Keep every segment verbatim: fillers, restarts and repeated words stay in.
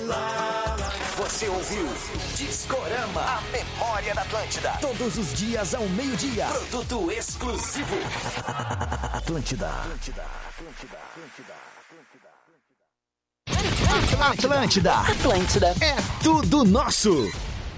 Você ouviu Discorama, a memória da Atlântida. Todos os dias ao meio-dia. Produto exclusivo. Atlântida. Atlântida. Atlântida. Atlântida. Atlântida. Atlântida. É tudo nosso.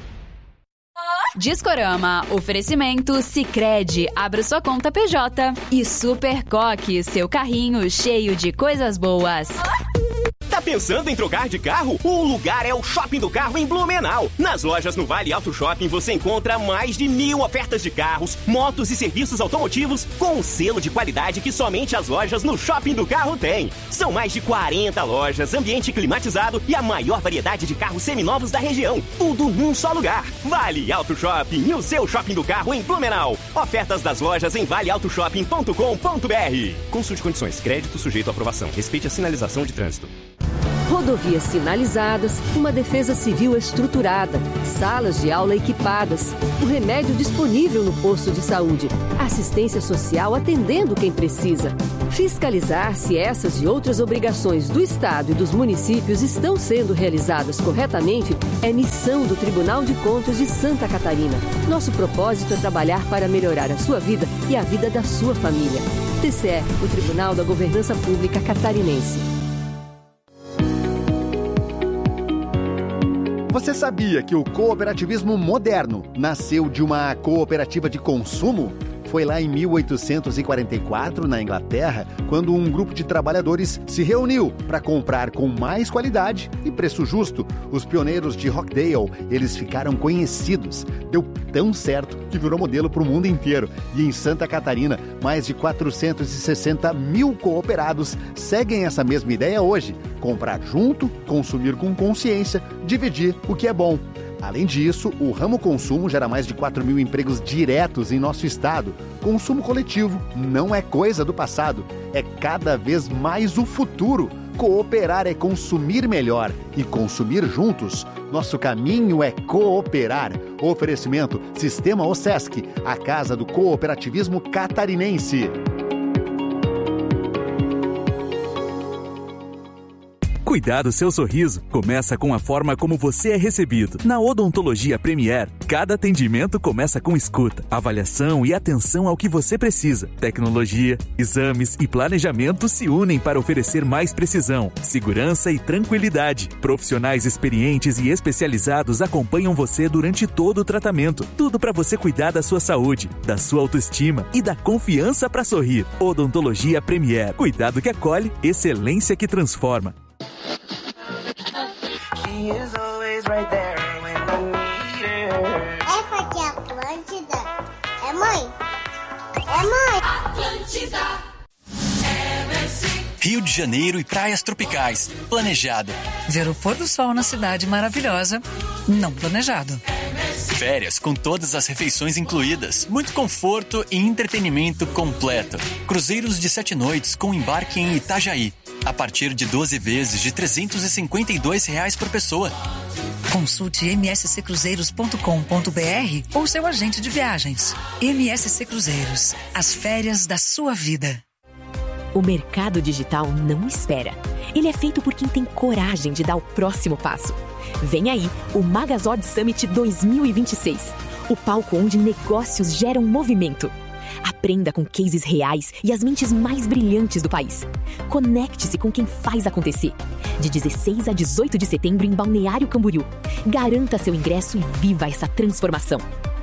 Discorama, oferecimento Sicredi, abra sua conta P J. E Super Coque, seu carrinho cheio de coisas boas. Tá pensando em trocar de carro? O lugar é o Shopping do Carro em Blumenau. Nas lojas no Vale Auto Shopping você encontra mais de mil ofertas de carros, motos e serviços automotivos com um selo de qualidade que somente as lojas no Shopping do Carro têm. São mais de quarenta lojas, ambiente climatizado e a maior variedade de carros seminovos da região. Tudo num só lugar. Vale Auto Shopping, o seu Shopping do Carro em Blumenau. Ofertas das lojas em vale auto shopping ponto com ponto b r. Consulte condições. Crédito sujeito à aprovação. Respeite a sinalização de trânsito. Rodovias sinalizadas, uma defesa civil estruturada, salas de aula equipadas, o remédio disponível no posto de saúde, assistência social atendendo quem precisa. Fiscalizar se essas e outras obrigações do Estado e dos municípios estão sendo realizadas corretamente é missão do Tribunal de Contas de Santa Catarina. Nosso propósito é trabalhar para melhorar a sua vida e a vida da sua família. T C E, o Tribunal da Governança Pública Catarinense. Você sabia que o cooperativismo moderno nasceu de uma cooperativa de consumo? Foi lá em mil oitocentos e quarenta e quatro, na Inglaterra, quando um grupo de trabalhadores se reuniu para comprar com mais qualidade e preço justo. Os pioneiros de Rockdale, eles ficaram conhecidos. Deu tão certo que virou modelo para o mundo inteiro. E em Santa Catarina, mais de quatrocentos e sessenta mil cooperados seguem essa mesma ideia hoje. Comprar junto, consumir com consciência, dividir o que é bom. Além disso, o ramo consumo gera mais de quatro mil empregos diretos em nosso estado. Consumo coletivo não é coisa do passado, é cada vez mais o futuro. Cooperar é consumir melhor e consumir juntos. Nosso caminho é cooperar. Oferecimento Sistema OSESC, a casa do cooperativismo catarinense. Cuidar do seu sorriso começa com a forma como você é recebido. Na Odontologia Premier, cada atendimento começa com escuta, avaliação e atenção ao que você precisa. Tecnologia, exames e planejamento se unem para oferecer mais precisão, segurança e tranquilidade. Profissionais experientes e especializados acompanham você durante todo o tratamento. Tudo para você cuidar da sua saúde, da sua autoestima e da confiança para sorrir. Odontologia Premier. Cuidado que acolhe, excelência que transforma. É porque a Atlântida é mãe. É mãe. Atlântida. Rio de Janeiro e praias tropicais. Planejado. Ver o pôr do sol na cidade maravilhosa. Não planejado. Férias com todas as refeições incluídas. Muito conforto e entretenimento completo. Cruzeiros de sete noites com embarque em Itajaí. A partir de doze vezes de trezentos e cinquenta e dois reais por pessoa. Consulte m s c cruzeiros ponto com ponto b r ou seu agente de viagens. M S C Cruzeiros. As férias da sua vida. O mercado digital não espera. Ele é feito por quem tem coragem de dar o próximo passo. Vem aí o Magazord Summit dois mil e vinte e seis. O palco onde negócios geram movimento. Aprenda com cases reais e as mentes mais brilhantes do país. Conecte-se com quem faz acontecer. De dezesseis a dezoito de setembro em Balneário Camboriú. Garanta seu ingresso e viva essa transformação.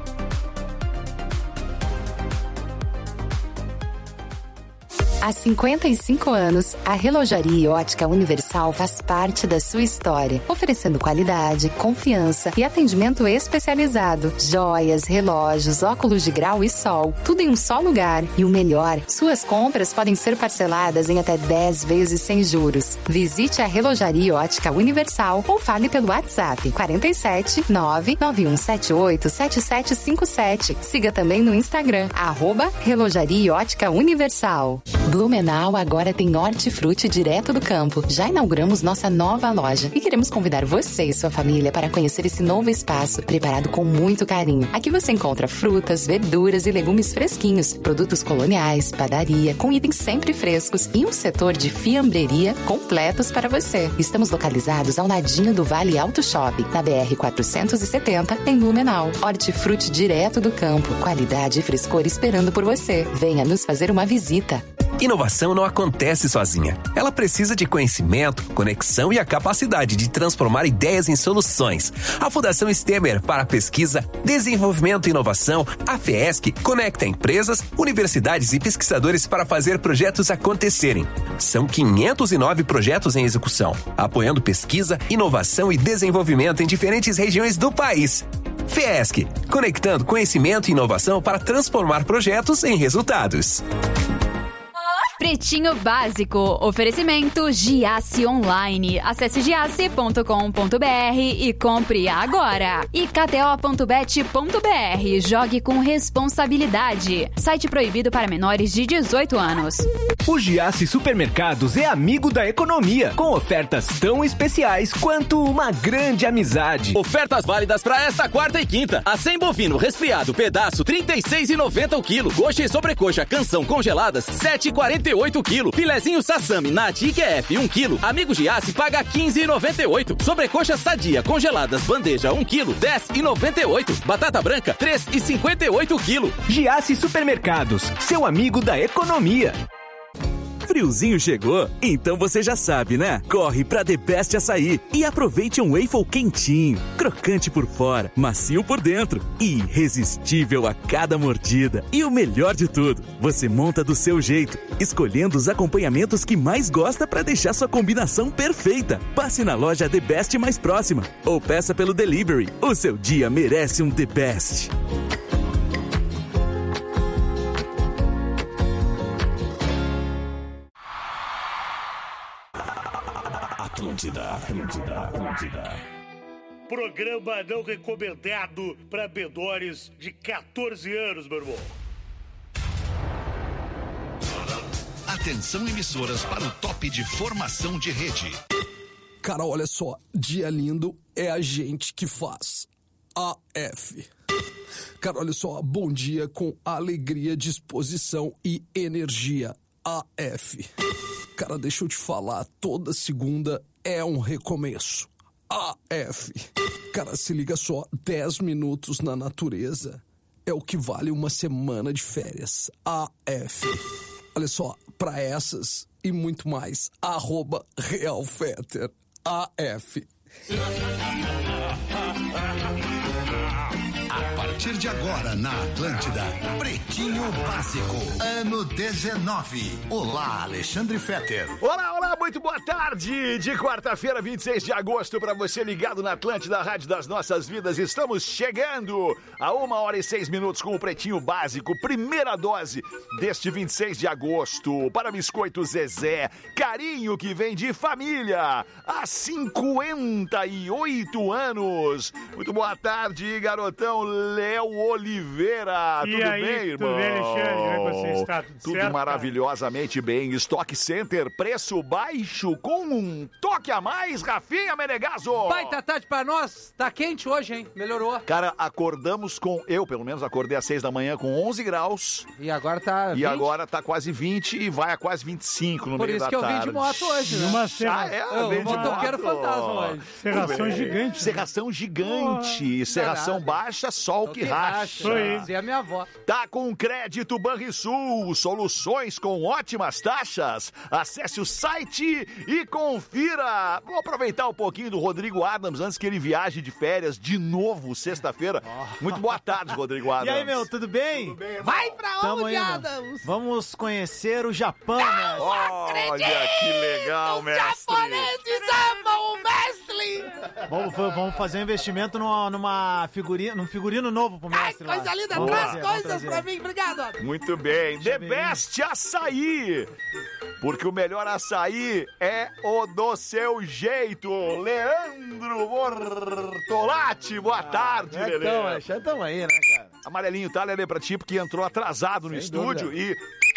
Há cinquenta e cinco anos, a Relojaria e Ótica Universal faz parte da sua história, oferecendo qualidade, confiança e atendimento especializado. Joias, relógios, óculos de grau e sol, tudo em um só lugar. E o melhor, suas compras podem ser parceladas em até dez vezes sem juros. Visite a Relojaria e Ótica Universal ou fale pelo WhatsApp quarenta e sete, nove nove um sete oito, sete sete cinco sete. Siga também no Instagram, arroba Relojaria e Ótica Universal. Blumenau agora tem hortifruti direto do campo. Já inauguramos nossa nova loja e queremos convidar você e sua família para conhecer esse novo espaço, preparado com muito carinho. Aqui você encontra frutas, verduras e legumes fresquinhos, produtos coloniais, padaria, com itens sempre frescos e um setor de fiambreria completos para você. Estamos localizados ao ladinho do Vale Auto Shopping, na B R quatrocentos e setenta, em Blumenau. Hortifruti direto do campo, qualidade e frescor esperando por você. Venha nos fazer uma visita. Inovação não acontece sozinha. Ela precisa de conhecimento, conexão e a capacidade de transformar ideias em soluções. A Fundação Stemmer para Pesquisa, Desenvolvimento e Inovação, a FESC, conecta empresas, universidades e pesquisadores para fazer projetos acontecerem. São quinhentos e nove projetos em execução, apoiando pesquisa, inovação e desenvolvimento em diferentes regiões do país. FESC, conectando conhecimento e inovação para transformar projetos em resultados. Pretinho Básico. Oferecimento Giasse Online. Acesse giasse ponto com ponto b r e compre agora. E k t o ponto bet ponto b r. Jogue com responsabilidade. Site proibido para menores de dezoito anos. O Giasse Supermercados é amigo da economia, com ofertas tão especiais quanto uma grande amizade. Ofertas válidas para esta quarta e quinta. Acém bovino resfriado, pedaço trinta e seis reais e noventa centavos o quilo. Coxa e sobrecoxa canção congeladas sete reais e quarenta e oito centavos o quilo. Filezinho Sassami Nat I Q F um quilo. Amigo Giasse paga quinze reais e noventa e oito centavos. Sobrecoxa Sadia congeladas bandeja um quilo dez reais e noventa e oito centavos. Batata branca três reais e cinquenta e oito centavos o quilo. Giasse Supermercados, seu amigo da economia. Friozinho chegou? Então você já sabe, né? Corre pra The Best Açaí e aproveite um waffle quentinho, crocante por fora, macio por dentro e irresistível a cada mordida. E o melhor de tudo, você monta do seu jeito, escolhendo os acompanhamentos que mais gosta pra deixar sua combinação perfeita. Passe na loja The Best mais próxima ou peça pelo delivery. O seu dia merece um The Best. Atlântida, Atlântida, Atlântida. Programa não recomendado para menores de quatorze anos, meu irmão. Atenção, emissoras, para o top de formação de rede. Cara, olha só, dia lindo é a gente que faz. A F. Cara, olha só, bom dia com alegria, disposição e energia. A F. Cara, deixa eu te falar, toda segunda é um recomeço. A F. Cara, se liga só, dez minutos na natureza é o que vale uma semana de férias. A F. Olha só, pra essas e muito mais, arroba Real Fetter. A F. A partir de agora na Atlântida, Pretinho Básico, ano dezenove. Olá, Alexandre Fetter. Olá, olá, muito boa tarde de quarta-feira, vinte e seis de agosto, para você ligado na Atlântida, a Rádio das Nossas Vidas. Estamos chegando a uma hora e seis minutos com o Pretinho Básico, primeira dose deste vinte e seis de agosto, para Biscoito Zezé, carinho que vem de família há cinquenta e oito anos. Muito boa tarde, garotão Léo Oliveira. E tudo aí, bem, irmão? Tudo bem, Alexandre? Como é que você está? Tudo, Tudo certo, maravilhosamente bem. Stock Center, preço baixo com um toque a mais, Rafinha Menegaso. Baita tarde pra nós. Tá quente hoje, hein? Melhorou. Cara, acordamos com... Eu, pelo menos, acordei às seis da manhã com onze graus. E agora tá vinte? E agora tá quase vinte e vai a quase vinte e cinco no Por meio da isso tarde. que eu vim de moto hoje, né? Uma Ah, serra... é? Eu, Vem de motoqueiro moto. fantasma hoje. Serração gigante. Serração gigante. Serração danado. baixa, sol que, Que racha. Isso aí. Dizia a minha avó. Tá com crédito Banrisul, soluções com ótimas taxas. Acesse o site e confira. Vou aproveitar um pouquinho do Rodrigo Adams antes que ele viaje de férias de novo sexta-feira. Muito boa tarde, Rodrigo Adams. E aí, meu, tudo bem? Tudo bem, Vai pra Tamo onde, indo. Adams? Vamos conhecer o Japão, né? Olha que legal, mestre. Japoneses amam o mestre! Vamos, vamos fazer um investimento numa, numa figurino, num figurino novo pro Ai, mestre lá. coisa linda. Vamos Traz trazer, vamos coisas trazer. pra mim. Obrigado, Adams. Muito bem. The bem. Best Açaí. Porque o melhor açaí é o do seu jeito. Leandro Bortolatti, boa tarde, É, Lelê. então, Alexandre, tamo aí, né, cara? Amarelinho, tá, Lelê, pra ti, porque entrou atrasado no Sem estúdio dúvida. e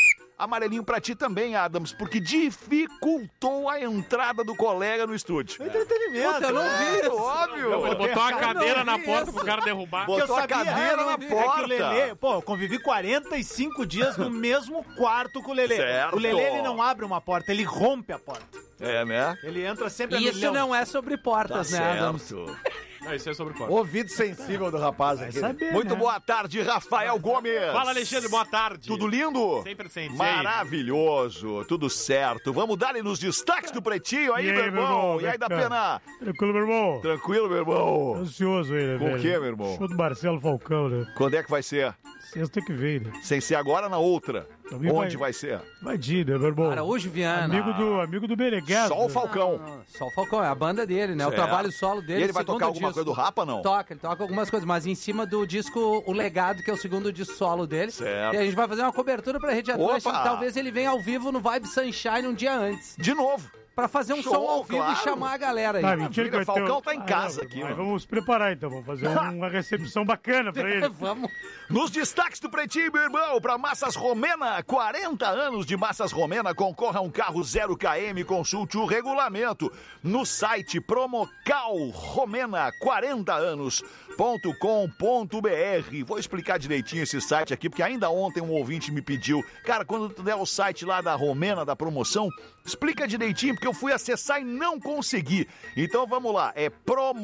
Amarelinho pra ti também, Adams, porque dificultou a entrada do colega no estúdio. Entretenimento. Puta, eu não vi isso. Óbvio. Ele botou a cadeira na porta pro cara derrubar. Botou a cadeira na É que porta. o Lelê, pô, eu convivi quarenta e cinco dias no mesmo quarto com o Lelê. Certo. O Lelê, ele não abre uma porta, ele rompe a porta. É, né? Ele entra sempre a Isso milhão. não é sobre portas, Tá né, Adams? certo. Não, isso é sobre porta. Ouvido sensível do rapaz aqui. Saber, Muito né? boa tarde, Rafael Gomes. Fala, Alexandre, boa tarde. Tudo lindo? Sempre sensei. Maravilhoso, tudo certo. Vamos dar nos destaques do Pretinho aí, E aí, meu irmão. meu irmão? E aí, da Cara. Pena? Tranquilo, meu irmão. Tranquilo, meu irmão. Ansioso aí, né, Com o velho? quê, meu irmão? Show do Marcelo Falcão, né? Quando é que vai ser? Sexta que vem, né? Sem ser agora, na outra. Também Onde vai- vai ser? Vai de, né, meu irmão? Araújo Viana. Amigo do, amigo do Meneghel. Só o Falcão. Não, não, só o Falcão, é a banda dele, né? O Certo. trabalho solo dele. E ele vai segundo tocar alguma disco. coisa do Rapa, não? Toca, ele toca algumas coisas, mas em cima do disco O Legado, que é o segundo disco solo dele. Certo. E a gente vai fazer uma cobertura pra Rede Atlântica. Opa! Talvez ele venha ao vivo no Vibe Sunshine um dia antes. De novo. Pra fazer um Show, som ao vivo claro. e chamar a galera aí. Tá, mentira que vai ter... Falcão tá em Ah, casa não, aqui, mas mano. vamos preparar então, vamos fazer uma recepção bacana pra ele. Vamos. Nos destaques do Pretinho, meu irmão, para Massas Romena, quarenta anos de Massas Romena, concorra a um carro zero quilômetros, consulte o regulamento no site Promocal Romena quarenta anos ponto com ponto b r. Vou explicar direitinho esse site aqui, porque ainda ontem um ouvinte me pediu, cara, quando tu der o site lá da Romena, da promoção, explica direitinho, porque eu fui acessar e não consegui. Então vamos lá, é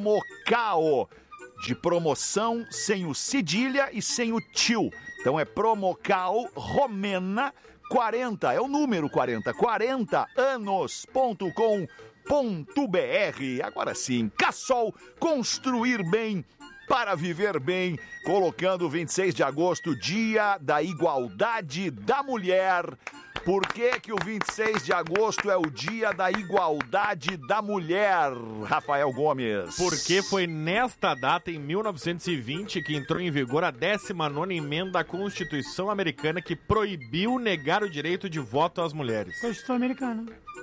Promocal, de promoção sem o cedilha e sem o tio. Então é Promocal Romena quarenta, é o número quarenta, quarenta anos ponto com ponto b r. Agora sim, Cassol, construir bem para viver bem, colocando vinte e seis de agosto, Dia da Igualdade da Mulher. Por que que o vinte e seis de agosto é o Dia da Igualdade da Mulher, Rafael Gomes? Porque foi nesta data, em mil novecentos e vinte, que entrou em vigor a décima nona emenda da Constituição Americana, que proibiu negar o direito de voto às mulheres. Constituição americana.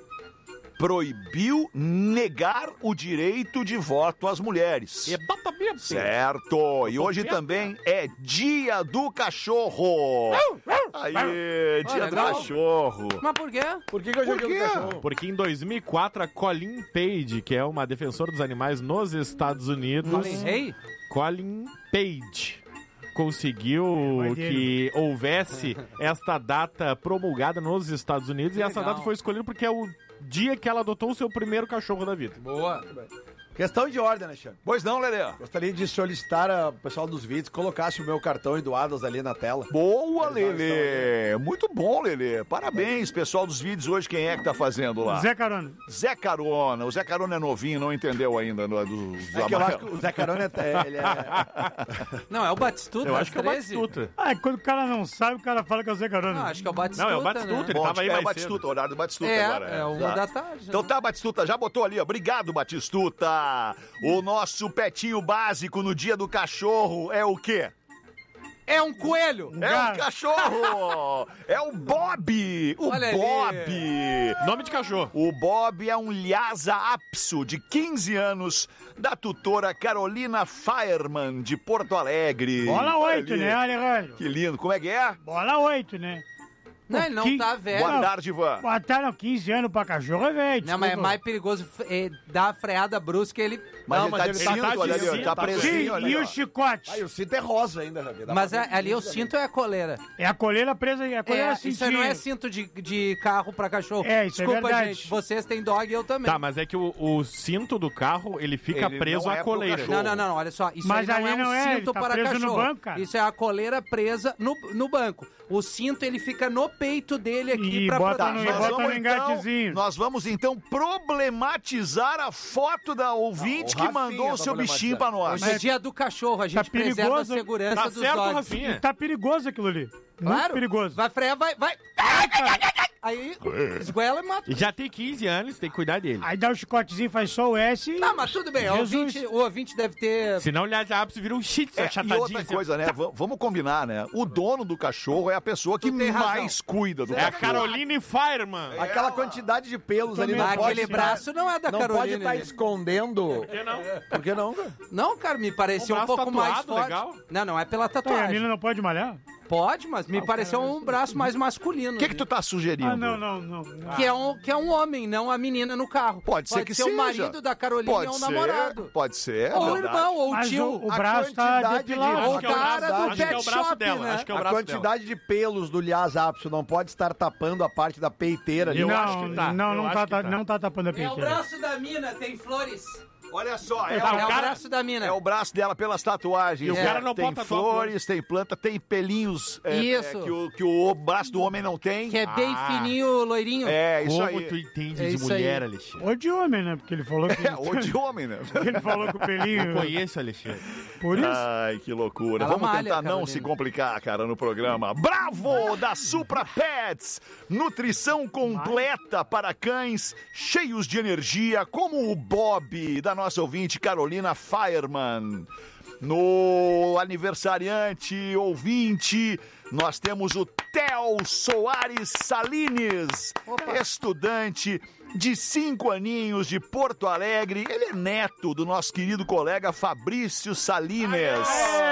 Proibiu negar o direito de voto às mulheres. Exatamente. Certo. E hoje também é Dia do Cachorro. Aí, Dia Ah, do legal. Cachorro. Mas por quê? Por que, que eu joguei o cachorro? Porque em dois mil e quatro, a Colleen Page, que é uma defensora dos animais nos Estados Unidos... Colin Hay? Colleen Page conseguiu Vai que houvesse esta data promulgada nos Estados Unidos. Que e essa legal. data foi escolhida porque é o dia que ela adotou o seu primeiro cachorro da vida. Boa. Questão de ordem, Alexandre. Pois não, Lelê. Gostaria de solicitar ao pessoal dos vídeos que colocasse o meu cartão e do Adams ali na tela. Boa, Eles não Lelê. Muito bom, Lelê. Parabéns, pessoal dos vídeos hoje. Quem é que tá fazendo lá? Zé Carona. Zé Carona. O Zé Carona é novinho, não entendeu ainda no, dos É que eu acho que o Zé Carona é, ele é... Não, é o Batistuta, Eu às acho que é o treze. Batistuta. Ah, quando o cara não sabe, o cara fala que é o Zé Carona. Não, acho que é o Batistuta, Não, é o Batistuta, né? ele tava aí é o mais Batistuta, cedo. o horário do Batistuta É, agora. é uma Tá. da tarde, né? Então tá, Batistuta, já botou ali, ó. Obrigado, Batistuta. O nosso petinho básico no Dia do Cachorro é o quê? É um coelho! É o cachorro! É o Bob! O Olha ali. Bob! Nome de cachorro. O Bob é um Lhasa Apso, de quinze anos, da tutora Carolina Fireman, de Porto Alegre. Bola Olha oito, ali. né, Alejandro? Que lindo. Como é que é? Bola oito, né? Não, ele não Que- tá velho. Boa tarde, Ivan. Boa tarde, não, quinze anos pra cachorro é velho. Não, mas é desculpa. mais perigoso é, dar a freada brusca ele... Mas Não, ele mas tá ele de tá- cinto, tá de olha ali, ó, cinto, tá tá presinho, Sim, olha e ali, o ó. chicote? Aí o cinto é rosa ainda, Rabi. Dá Mas pra é- ver ali o isso cinto é a coleira. É a coleira presa, é a coleira É, assim. isso aí não é cinto de, de carro pra cachorro. É, isso é Desculpa, verdade. gente. Vocês têm dog e eu também. Tá, mas é que o, o cinto do carro, ele fica Ele preso não é à pro coleira. cachorro. Não, não, não, olha só. Isso Mas aí não ali é um não é, ele cinto tá para preso no cachorro. banco, cara. Isso é a coleira presa no, no banco. O cinto, ele fica no peito dele aqui E pra bota proteger. no- Nós bota vamos, no então, engatezinho. nós vamos então problematizar a foto da ouvinte Não, o que Rafinha mandou o tá seu bichinho pra nós. Hoje é dia do cachorro, a gente preserva a perigoso. segurança Tá dos certo, dogs. Rafinha. Tá perigoso aquilo ali. Muito Claro. perigoso. Vai frear, vai, vai. Aí, esguela e mata. E já tem quinze anos, tem que cuidar dele. Aí dá o chicotezinho, faz só o S e... Tá, mas tudo bem. O Jesus. ouvinte, o ouvinte deve ter... Senão o Lhasa Apso vira um shih tzu É, e achatadinho. outra assim. coisa, né? V- vamos combinar, né? O dono do cachorro é a pessoa que Tu tem razão. mais cuida do É a cachorro. Caroline Fireman. Aquela quantidade de pelos ali não Mas pode... aquele braço não é da não Carolina. pode estar né? escondendo... Por que não? Por que não, cara? Não, cara, me parecia Um um, braço pouco mais tatuado, forte. legal. Não, não é pela Tá, e a tatuagem. menina não pode malhar? Pode, mas me pareceu um braço mais masculino. O que que tu tá sugerindo? Ah, não, não, não. não. Que é, um, que é um homem, não a menina no carro. Pode ser que ser seja. o marido da Carolina Pode ou o ser, namorado. Pode ser. Ou o verdade. irmão, ou o Mas tio. o, o A braço tá quantidade de- depilado. Ou o Acho que é o cara braço- do acho que é pet o braço shop, dela, né? acho que é o A braço quantidade de pelos do Lhas Apso não pode estar tapando a parte da peiteira ali. Eu não, acho que tá, Não, eu não, acho tá, que tá- tá. não tá tapando a É o peiteira. braço da mina, tem flores. Olha só, é, É, o, o cara- braço da mina. é o braço dela pelas tatuagens. E o É, cara não tem pode tatuar flores, tem planta, tem pelinhos é, Isso. é, que, o, que o braço do homem não tem. Que é bem Ah. fininho, loirinho. É, isso Como aí. tu entende É de isso mulher, aí. Alexandre? Ou de homem, né? Porque ele falou que... É, ou de homem, né? Ele falou que o pelinho... Eu conheço, Alexandre. Por isso... Ai, que loucura. Ela Vamos malha, tentar não Carolina. se complicar, cara, no programa. Bravo da Supra Pets! Nutrição completa para cães, cheios de energia, como o Bob, da nossa ouvinte Carolina Fireman. No aniversariante ouvinte, nós temos o Theo Soares Salines, estudante de cinco aninhos de Porto Alegre. Ele é neto do nosso querido colega Fabrício Salines.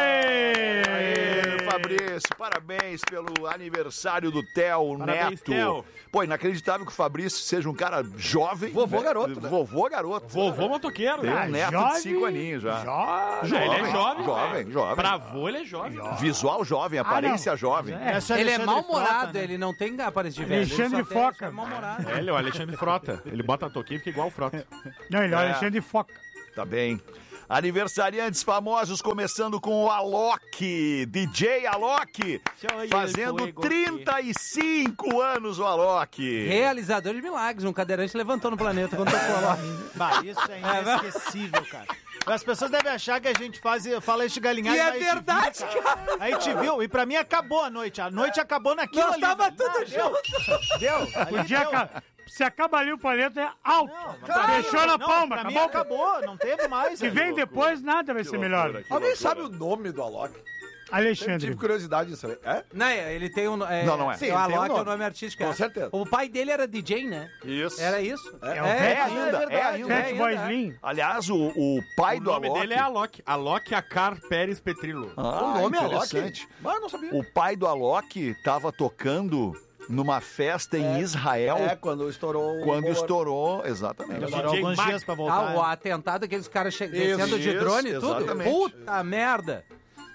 Aê, Fabrício, parabéns pelo aniversário do Theo, Parabéns, neto. Theo. Pô, inacreditável que o Fabrício seja um cara jovem. Vovô né? garoto, né? Vovô garoto. Vovô motoqueiro. Tem um Ah, neto jovem, de cinco aninhos já. Jovem. Ele é jovem. Jovem, velho. jovem. Pra avô, ele é jovem. Visual jovem, aparência não. jovem. É, Esse Ele é Alexandre mal-humorado, Frota, né? ele não tem aparência de velho. Alexandre ele só tem- Foca. só é mal-humorado. É, ele é o Alexandre Frota. Ele bota a toquinha e fica igual o Frota. Não, ele é o É. Alexandre Foca. Tá bem. Aniversariantes famosos, começando com o Alok, D J Alok, fazendo trinta e cinco anos o Alok. Realizador de milagres, um cadeirante levantou no planeta quando tocou lá. Bah, isso é inesquecível, cara. As pessoas devem achar que a gente faz, fala este galinhado. E é a gente verdade, viu, cara. A gente viu, e pra mim acabou a noite. A noite acabou naquilo Nós ali. tava tudo Ah, deu. junto. Deu. Ali O dia deu. aca- Se acaba ali o planeta, é alto. Claro, Fechou na não, palma, pra mim acabou. acabou, não teve mais. Se vem depois, nada vai ser melhor. Alguém sabe o nome do Alok? Eu Alexandre. tive curiosidade de saber. É? Não, é, ele tem um. É, Não, não é. Sim, o ele tem um Alok é o nome. nome artístico. Com é. certeza. O pai dele era D J, né? Isso. Era isso? É o É Fat- ainda, é verdade, ainda. é. Fat Boy Slim. Aliás, o, o pai O do nome Alok... dele é Alok. Alok Acar Pérez Petrilo. Ah, O nome é Alok? interessante. Mas eu não sabia. O pai do Alok tava tocando numa festa em Israel É, quando estourou o quando humor. estourou, exatamente. Demorou D J alguns Mag. dias pra Ah, voltar. o atentado, aqueles caras che... descendo de isso, drone e tudo. exatamente. Puta merda.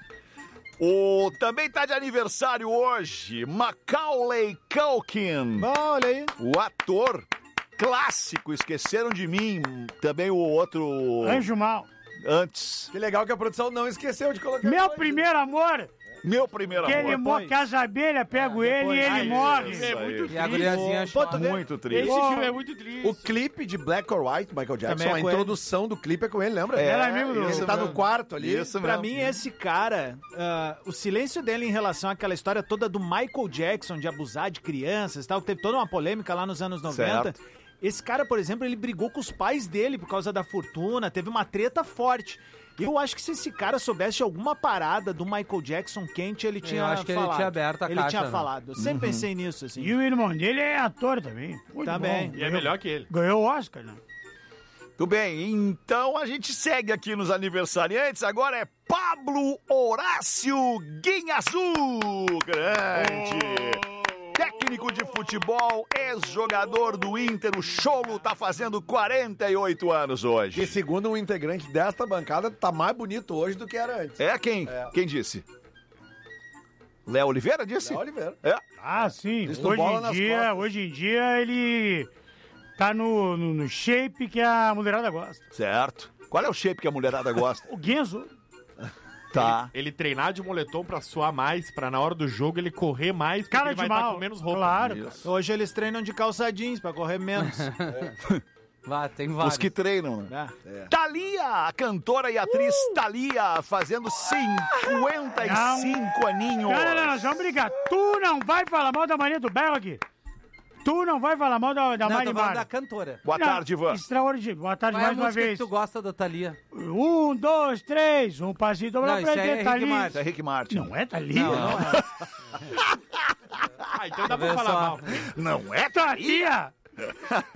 O também tá de aniversário hoje, Macaulay Culkin, Bom, olha aí. o ator clássico, Esqueceram de Mim, também o outro Anjo Mal. antes. Que legal que a produção não esqueceu de colocar. Meu isso aí. primeiro amor. Meu primeiro Que ele amor. morre, que as abelhas pegam ele e ele Ai, morre. isso é muito E a triste. guriazinha Pô, chora. tu vê? Muito triste. Esse filme é muito triste. O clipe de Black or White, Michael Jackson, Também é a com introdução do clipe é com ele, lembra? É, Ela é amigo do- Ele isso tá mesmo. no quarto ali. Isso Pra mesmo. mim, esse cara, ah, o silêncio dele em relação àquela história toda do Michael Jackson de abusar de crianças e tal, que teve toda uma polêmica lá nos anos noventa. Certo. Esse cara, por exemplo, ele brigou com os pais dele por causa da fortuna, teve uma treta forte. Eu acho que se esse cara soubesse alguma parada do Michael Jackson quente, ele tinha acho que ele falado. tinha aberto a Ele caixa, tinha né? falado. Eu sempre pensei nisso, assim. E o irmão dele é ator também. Muito Também. bom. E é melhor que ele. Ganhou o Oscar, né? Tudo bem, então a gente segue aqui nos aniversariantes. Agora é Pablo Horácio Guinhazu, grande. Técnico de futebol, ex-jogador do Inter, o Cholo tá fazendo quarenta e oito anos hoje. Que segundo um integrante desta bancada, tá mais bonito hoje do que era antes. É quem? É. Quem disse? Léo Oliveira disse? Léo Oliveira. É. Ah, sim. Isso do Hoje bola em, nas dia, costas. hoje em dia ele tá no, no, no shape que a mulherada gosta. Certo. Qual é o shape que a mulherada gosta? O Guenzo. Tá. Ele treinar de moletom pra suar mais, pra na hora do jogo ele correr mais, porque Cara ele vai de estar mal. com menos roupa. Claro, cara. Isso. Hoje eles treinam de calça jeans pra correr menos. Vá, tem vários. Os que treinam, né? Ah. Thalia, a cantora e atriz Thalia, fazendo cinquenta e cinco aninhos. Não, não, não, nós vamos brigar. Tu não vai falar mal da Maria do Belo aqui. Tu não vai falar mal da, da Não, Mari tô falando Mara. da cantora. Boa Não, tarde, Ivan. Extraordinário. Boa tarde Qual é a mais uma música vez. que tu gosta da Thalia? Um, dois, três. Um passinho Não, dobrado isso pra aí é dentro. Tá Rick ali. Martin. Isso é Rick Martin. Não é, tá ali? Não, não é. Ah, então dá pra Vê falar só. mal. Não é Thalia!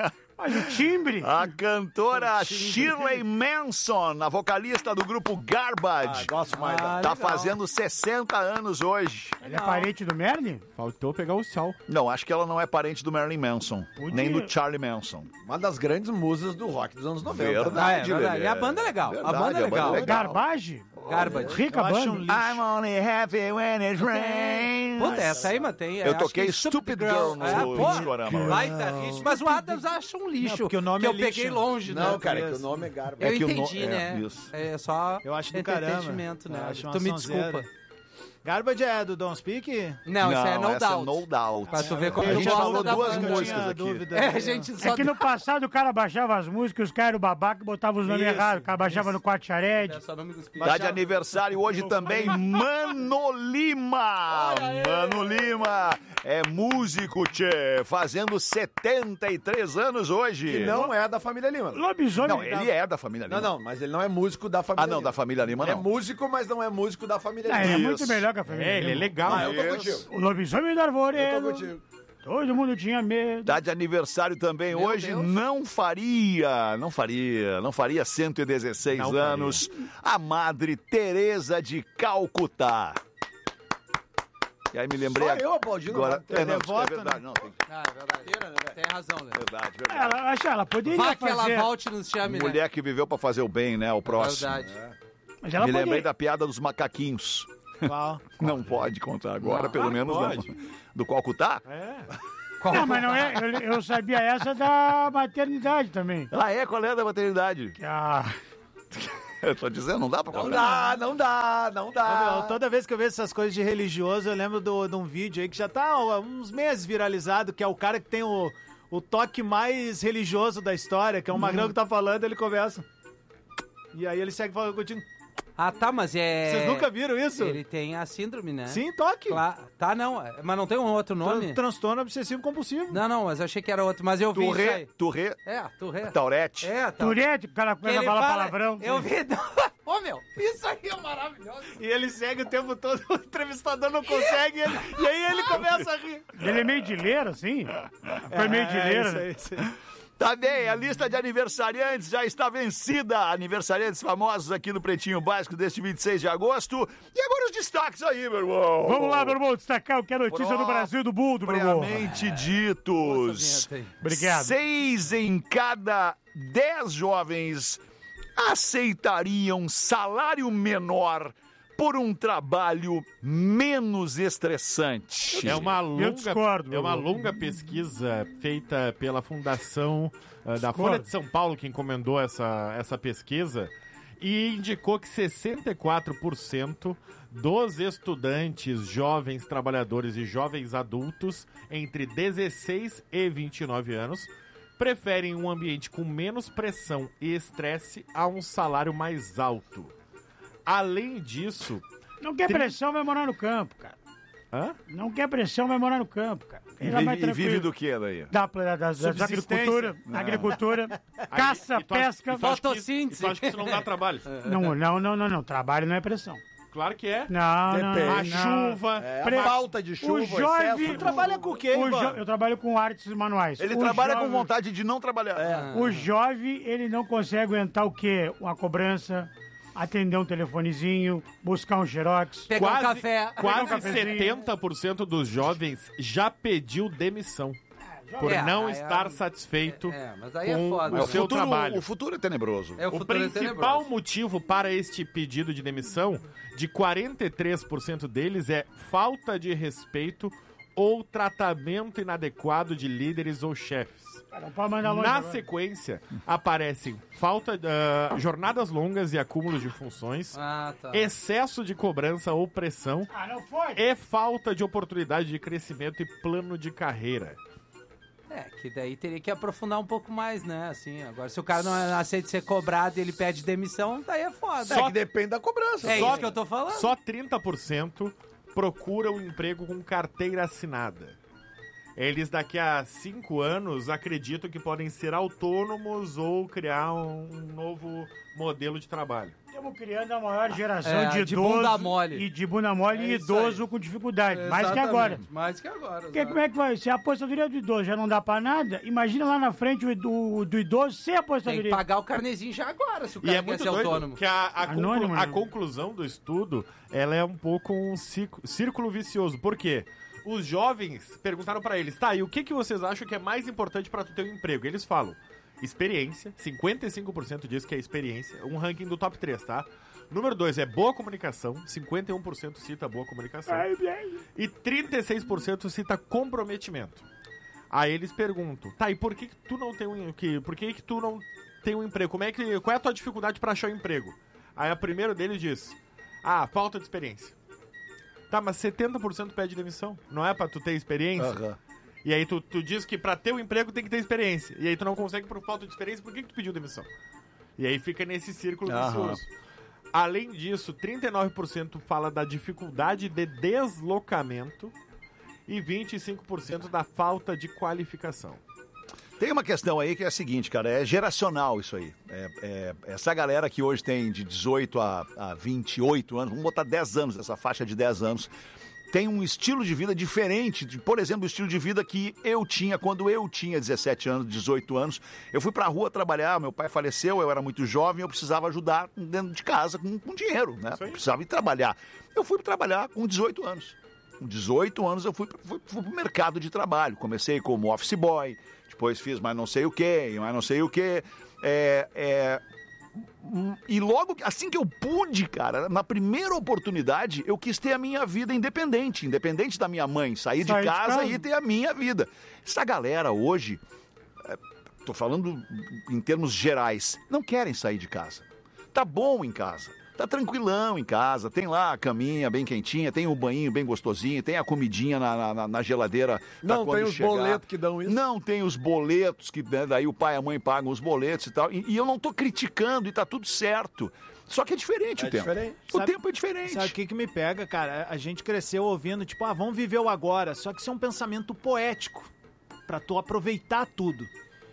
Mas o timbre... A cantora O timbre. Shirley Manson, a vocalista do grupo Garbage. Ah, gosto mais da- Tá Ah, legal. fazendo sessenta anos hoje. Ele é parente do Merlin? Faltou pegar o sal. Não, acho que ela não é parente do Marilyn Manson, Podia. nem do Charlie Manson. Uma das grandes musas do rock dos anos noventa. Verdade, É, verdade. Lelê. E a banda é legal. Verdade, a banda é legal. Garbage? Garbage. Rica Eu acho banda. um lixo. I'm only happy when it rains. Puta, essa aí mantém. Eu toquei Stupid Girl no É, pô, Discorama. baita hit. Mas o Adams acha um lixo. Não, porque o nome que é eu peguei lixo. longe, né? Não, cara, é que o nome é Garbage. Eu É que o no- entendi, é, né? isso. É só Eu acho do caramba. entretenimento, né? Eu acho uma Tu me sonzeira. desculpa. Garbage é do Don't Speak? Não, isso é No essa Doubt. é No Doubt. Pra tu ver como A tu gente gosta falou da duas banda. músicas tinha aqui. dúvida. É, a gente só... É que no passado o cara baixava as músicas, os caras eram babaca e botavam os nomes Isso, errados. O cara baixava isso. no quarto xarede. É só nome dos Tá de aniversário hoje também Mano Lima. Mano Lima é músico, tchê, fazendo setenta e três anos hoje. Que não é da família Lima. Lobisomem. Não, ele é da família Lima. Não, não, mas ele não é músico da família Ah, não, Lima. da família Lima É não. músico, mas não é músico da família Ah, Lima. ele é muito Isso. melhor que a família. É, ele é legal. Ah, eu tô Isso. contigo. O lobisomem da Eu arvoredo. tô contigo. Todo mundo tinha medo. Tá de aniversário também Meu hoje, Deus. não faria, não faria, não faria cento e dezesseis Não faria. anos, a Madre Teresa de Calcutá. E aí me lembrei Só ag- eu aplaudindo. agora. né? É, não, devoto, é verdade, né? não, tem Ah, é verdade. Tem razão, né? verdade, verdade. Ela, acho, ela poderia Vá que fazer. ela volte e nos chame, né? Mulher que viveu pra fazer o bem, né, o próximo. Verdade. Mas ela Me poderia. lembrei da piada dos macaquinhos. Qual? Não pode contar agora, Não, pelo ah, menos pode. não. Do Calcutá? É. Não, mas não é. Eu, eu sabia essa da maternidade também. Ah, é? Qual é da maternidade? Que a... Eu tô dizendo, não dá pra Não contar. dá, não dá, não Ô, meu, dá. toda vez que eu vejo essas coisas de religioso, eu lembro do- de um vídeo aí que já tá há uns meses viralizado, que é o cara que tem o, o toque mais religioso da história, que é um magrão que tá falando, ele começa. E aí ele segue falando contigo. Ah, tá, mas é... Vocês nunca viram isso? Ele tem a síndrome, né? Sim, toque. Cla- Tá, não. Mas não tem um outro nome? Tran- transtorno obsessivo compulsivo. Não, não, mas eu achei que era outro. Mas eu vi isso Turré, aí. Turré, É, Turré. Taurete. É, tá. Turete, o cara Que começa a ele falar fala- palavrão. Eu vi... Ô, meu, isso aí é maravilhoso. E ele segue o tempo todo, o entrevistador não consegue, ele- e aí ele começa a rir. Ele é meio de leira, assim? Foi meio de É, leira. isso né? aí, isso aí. Tá bem, a lista de aniversariantes já está vencida. Aniversariantes famosos aqui no Pretinho Básico deste vinte e seis de agosto. E agora os destaques aí, meu irmão. Vamos lá, meu irmão, destacar o que é notícia do Brasil e do mundo, meu irmão. Propriamente ditos. vinheta aí. Obrigado. Seis em cada dez jovens aceitariam salário menor por um trabalho menos estressante. É uma longa, discordo, é uma meu. longa pesquisa feita pela Fundação ah, da Discordo. Folha de São Paulo, que encomendou essa, essa pesquisa, e indicou que sessenta e quatro por cento dos estudantes, jovens trabalhadores e jovens adultos entre dezesseis e vinte e nove anos preferem um ambiente com menos pressão e estresse a um salário mais alto. Além disso... Não quer Tri- pressão, vai morar no campo, cara. Hã? Não quer pressão, vai morar no campo, cara. E Ele é mais vive, e vive tranquilo. do que daí? Da, da, da, da Subsistência. agricultura, Não. agricultura, caça, E tu acha- pesca. e tu acha que isso- Fotossíntese. e tu acha que isso não dá trabalho? Não, não, não, não, não. Trabalho não é pressão. Claro que é. Não, não, Depende. não. A chuva. É, Pre- a falta de chuva, O jovem... excesso. Trabalha com o quê, o Ivan? jo... Eu trabalho com artes manuais. Ele O trabalha jovem- com vontade de não trabalhar. Ah. O jovem, ele não consegue aguentar o quê? Uma cobrança, atender um telefonezinho, buscar um xerox. Pegar um Quase, café. Pegar um quase cafezinho. setenta por cento dos jovens já pediu demissão por É, não aí estar é- satisfeito É, mas aí é com foda. o o, seu futuro, trabalho. o futuro é tenebroso. É o O futuro é principal tenebroso. motivo para este pedido de demissão, de quarenta e três por cento deles, é falta de respeito ou tratamento inadequado de líderes ou chefes. Cara, não pode mandar longe Na agora. sequência, aparecem falta, ah, jornadas longas e acúmulos de funções, Ah, tá. excesso de cobrança ou pressão Ah, não foi? e falta de oportunidade de crescimento e plano de carreira. É, que daí teria que aprofundar um pouco mais, né? Assim, agora se o cara não aceita ser cobrado e ele pede demissão, daí é foda. É que depende da cobrança. É Só- isso que eu tô falando. Só trinta por cento procura um emprego com carteira assinada. Eles daqui a cinco anos acreditam que podem ser autônomos ou criar um, um novo modelo de trabalho. Estamos criando a maior geração É, de de idoso bunda mole. e de bunda mole É e isso idoso aí. com dificuldade. Mais que Exatamente, agora. Mais que agora. Porque exato. como é que vai? Se a aposentadoria do idoso já não dá pra nada, imagina lá na frente o do, do idoso sem Tem aposentadoria. que pagar o carnezinho já agora, se o E cara é quer muito ser doido autônomo. que a, a, conclu- Anônimo, a né? conclusão do estudo, ela é um pouco um círculo, círculo vicioso. Por quê? Os jovens perguntaram pra eles, tá, e o que, que vocês acham que é mais importante pra tu ter um emprego? Eles falam, experiência, cinquenta e cinco por cento diz que é experiência, um ranking do top três, tá? Número dois é boa comunicação, cinquenta e um por cento cita boa comunicação. Ai, ai. E trinta e seis por cento cita comprometimento. Aí eles perguntam, tá, e por que, que tu não tem um que, por que, que tu não tem um emprego? Como é que, qual é a tua dificuldade pra achar um emprego? Aí a primeira deles diz, ah, falta de experiência. Tá, mas setenta por cento pede demissão, não é pra tu ter experiência? Aham. E aí tu, tu diz que pra ter um emprego tem que ter experiência. E aí tu não consegue por falta de experiência, por que, que tu pediu demissão? E aí fica nesse círculo Aham. vicioso. Além disso, trinta e nove por cento fala da dificuldade de deslocamento e vinte e cinco por cento da falta de qualificação. Tem uma questão aí que é a seguinte, cara, é geracional isso aí. É, é- essa galera que hoje tem de dezoito a, a vinte e oito anos, vamos botar dez anos, essa faixa de dez anos, tem um estilo de vida diferente, de, por exemplo, o estilo de vida que eu tinha quando eu tinha dezessete anos, dezoito anos. Eu fui pra rua trabalhar, meu pai faleceu, eu era muito jovem, eu precisava ajudar dentro de casa com, com dinheiro, né? Eu precisava ir trabalhar. Eu fui trabalhar com dezoito anos. Com dezoito anos eu fui, fui, fui pro mercado de trabalho. Comecei como office boy, depois fiz mais não sei o quê, mais não sei o quê. É, é, hum, e logo, que- assim que eu pude, cara, na primeira oportunidade, eu quis ter a minha vida independente, independente da minha mãe, sair de Sair de casa, casa. e ter a minha vida. Essa galera hoje, é, tô falando em termos gerais, não querem sair de casa. Tá bom em casa. Tá tranquilão em casa, tem lá a caminha bem quentinha, tem o banhinho bem gostosinho, tem a comidinha na, na- na geladeira. pra Não quando tem os chegar. boletos que dão isso. Não tem os boletos, que né, daí o pai e a mãe pagam os boletos e tal. E, e eu não tô criticando e tá tudo certo. Só que é diferente É o tempo. diferente. O Sabe- tempo é diferente. Sabe o que, que me pega, cara? A gente cresceu ouvindo, tipo, ah, vamos viver o agora. Só que isso é um pensamento poético pra tu aproveitar tudo.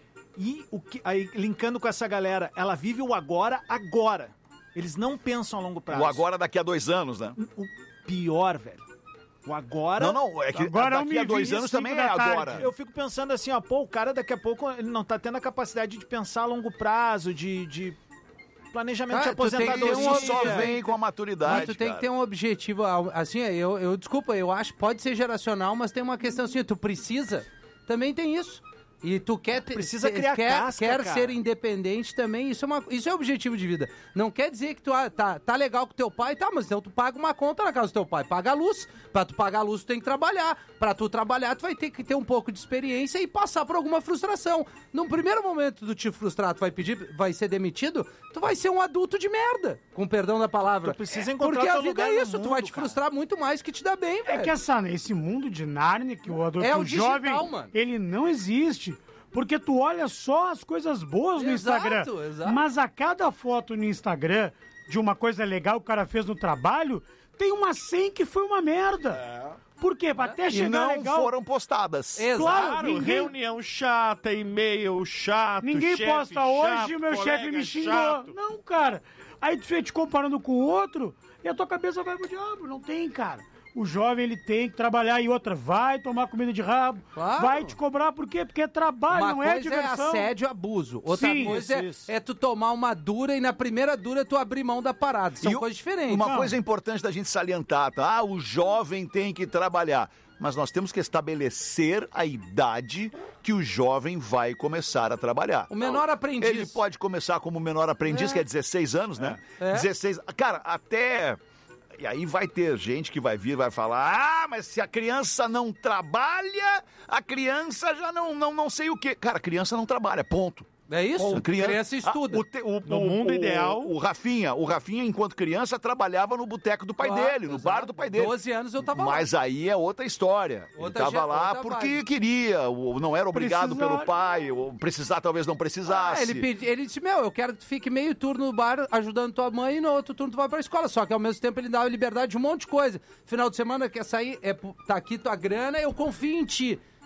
E o que, aí, linkando com essa galera, ela vive o agora, agora. Eles não pensam a longo prazo. O agora daqui a dois anos, né? O pior, velho. O agora... Não, não, é que Agora daqui a dois anos também é agora. Eu fico pensando assim, ó, pô, o cara daqui a pouco ele não tá tendo a capacidade de pensar a longo prazo, de, de planejamento de Ah, tu tem que ter aposentadoria. um Isso só vem com a Mas maturidade, tu tem cara. que ter um objetivo, assim, eu, eu desculpa, eu acho que pode ser geracional, mas tem uma questão assim, tu precisa, também tem isso. E tu quer ter, Precisa ser- criar quer, casca, quer cara. ser independente também, isso é, uma, isso é objetivo de vida. Não quer dizer que tu ah, tá, tá legal com teu pai, tá, mas então tu paga uma conta na casa do teu pai, paga a luz. Pra tu pagar a luz, tu tem que trabalhar. Pra tu trabalhar, tu vai ter que ter um pouco de experiência e passar por alguma frustração. Num primeiro momento do te frustrar, tu vai pedir, vai ser demitido, tu vai ser um adulto de merda, com perdão da palavra. Tu precisa encontrar Porque a teu vida lugar é no isso, tu mundo, vai te cara. frustrar muito mais que te dá bem, velho. É que essa, esse mundo de Nárnia, que o adulto É o o digital, jovem, mano. ele não existe. Porque tu olha só as coisas boas no Exato, Instagram. exato. Mas a cada foto no Instagram de uma coisa legal que o cara fez no trabalho, tem uma cem que foi uma merda. Por quê? Pra até E chegar não legal... foram postadas. Claro, Claro, ninguém, reunião chata, e-mail chato, ninguém chefe posta hoje chato, e o meu colega chefe me xingou. chato. Não, cara. Aí tu fica te comparando com o outro e a tua cabeça vai pro diabo. Não tem, cara. O jovem, ele tem que trabalhar e outra, vai tomar comida de rabo, Claro. vai te cobrar, por quê? Porque é trabalho, Uma não é coisa é diversão. assédio e abuso. Outra Sim, coisa isso, é, isso. é tu tomar uma dura e na primeira dura tu abrir mão da parada. São E o- coisas diferentes. Uma Não. coisa importante da gente salientar, tá? Ah, o jovem tem que trabalhar. Mas nós temos que estabelecer a idade que o jovem vai começar a trabalhar. O menor aprendiz. Ele pode começar como menor aprendiz, É. que é dezesseis anos, né? É. dezesseis. Cara, até. E aí vai ter gente que vai vir e vai falar: ah, mas se a criança não trabalha, a criança já não, não, não sei o quê. Cara, a criança não trabalha, ponto. É isso? A Criança estuda. Ah, o te- o- No o- mundo o- ideal- O Rafinha, o Rafinha, enquanto criança, trabalhava no boteco do pai Claro, dele, no exato. bar do pai dele. doze anos eu tava lá. Mas aí é outra história. Outra Ele tava ge- lá outra porque vibe. queria, ou não era obrigado Precisar. pelo pai, ou precisar talvez não precisasse. Ah, ele, pedi, ele disse, meu, eu quero que tu fique meio turno no bar ajudando tua mãe e no outro turno tu vai pra escola. Só que ao mesmo tempo ele dava liberdade de um monte de coisa. Final de semana quer sair, é, pu- tá aqui tua grana, eu confio em ti.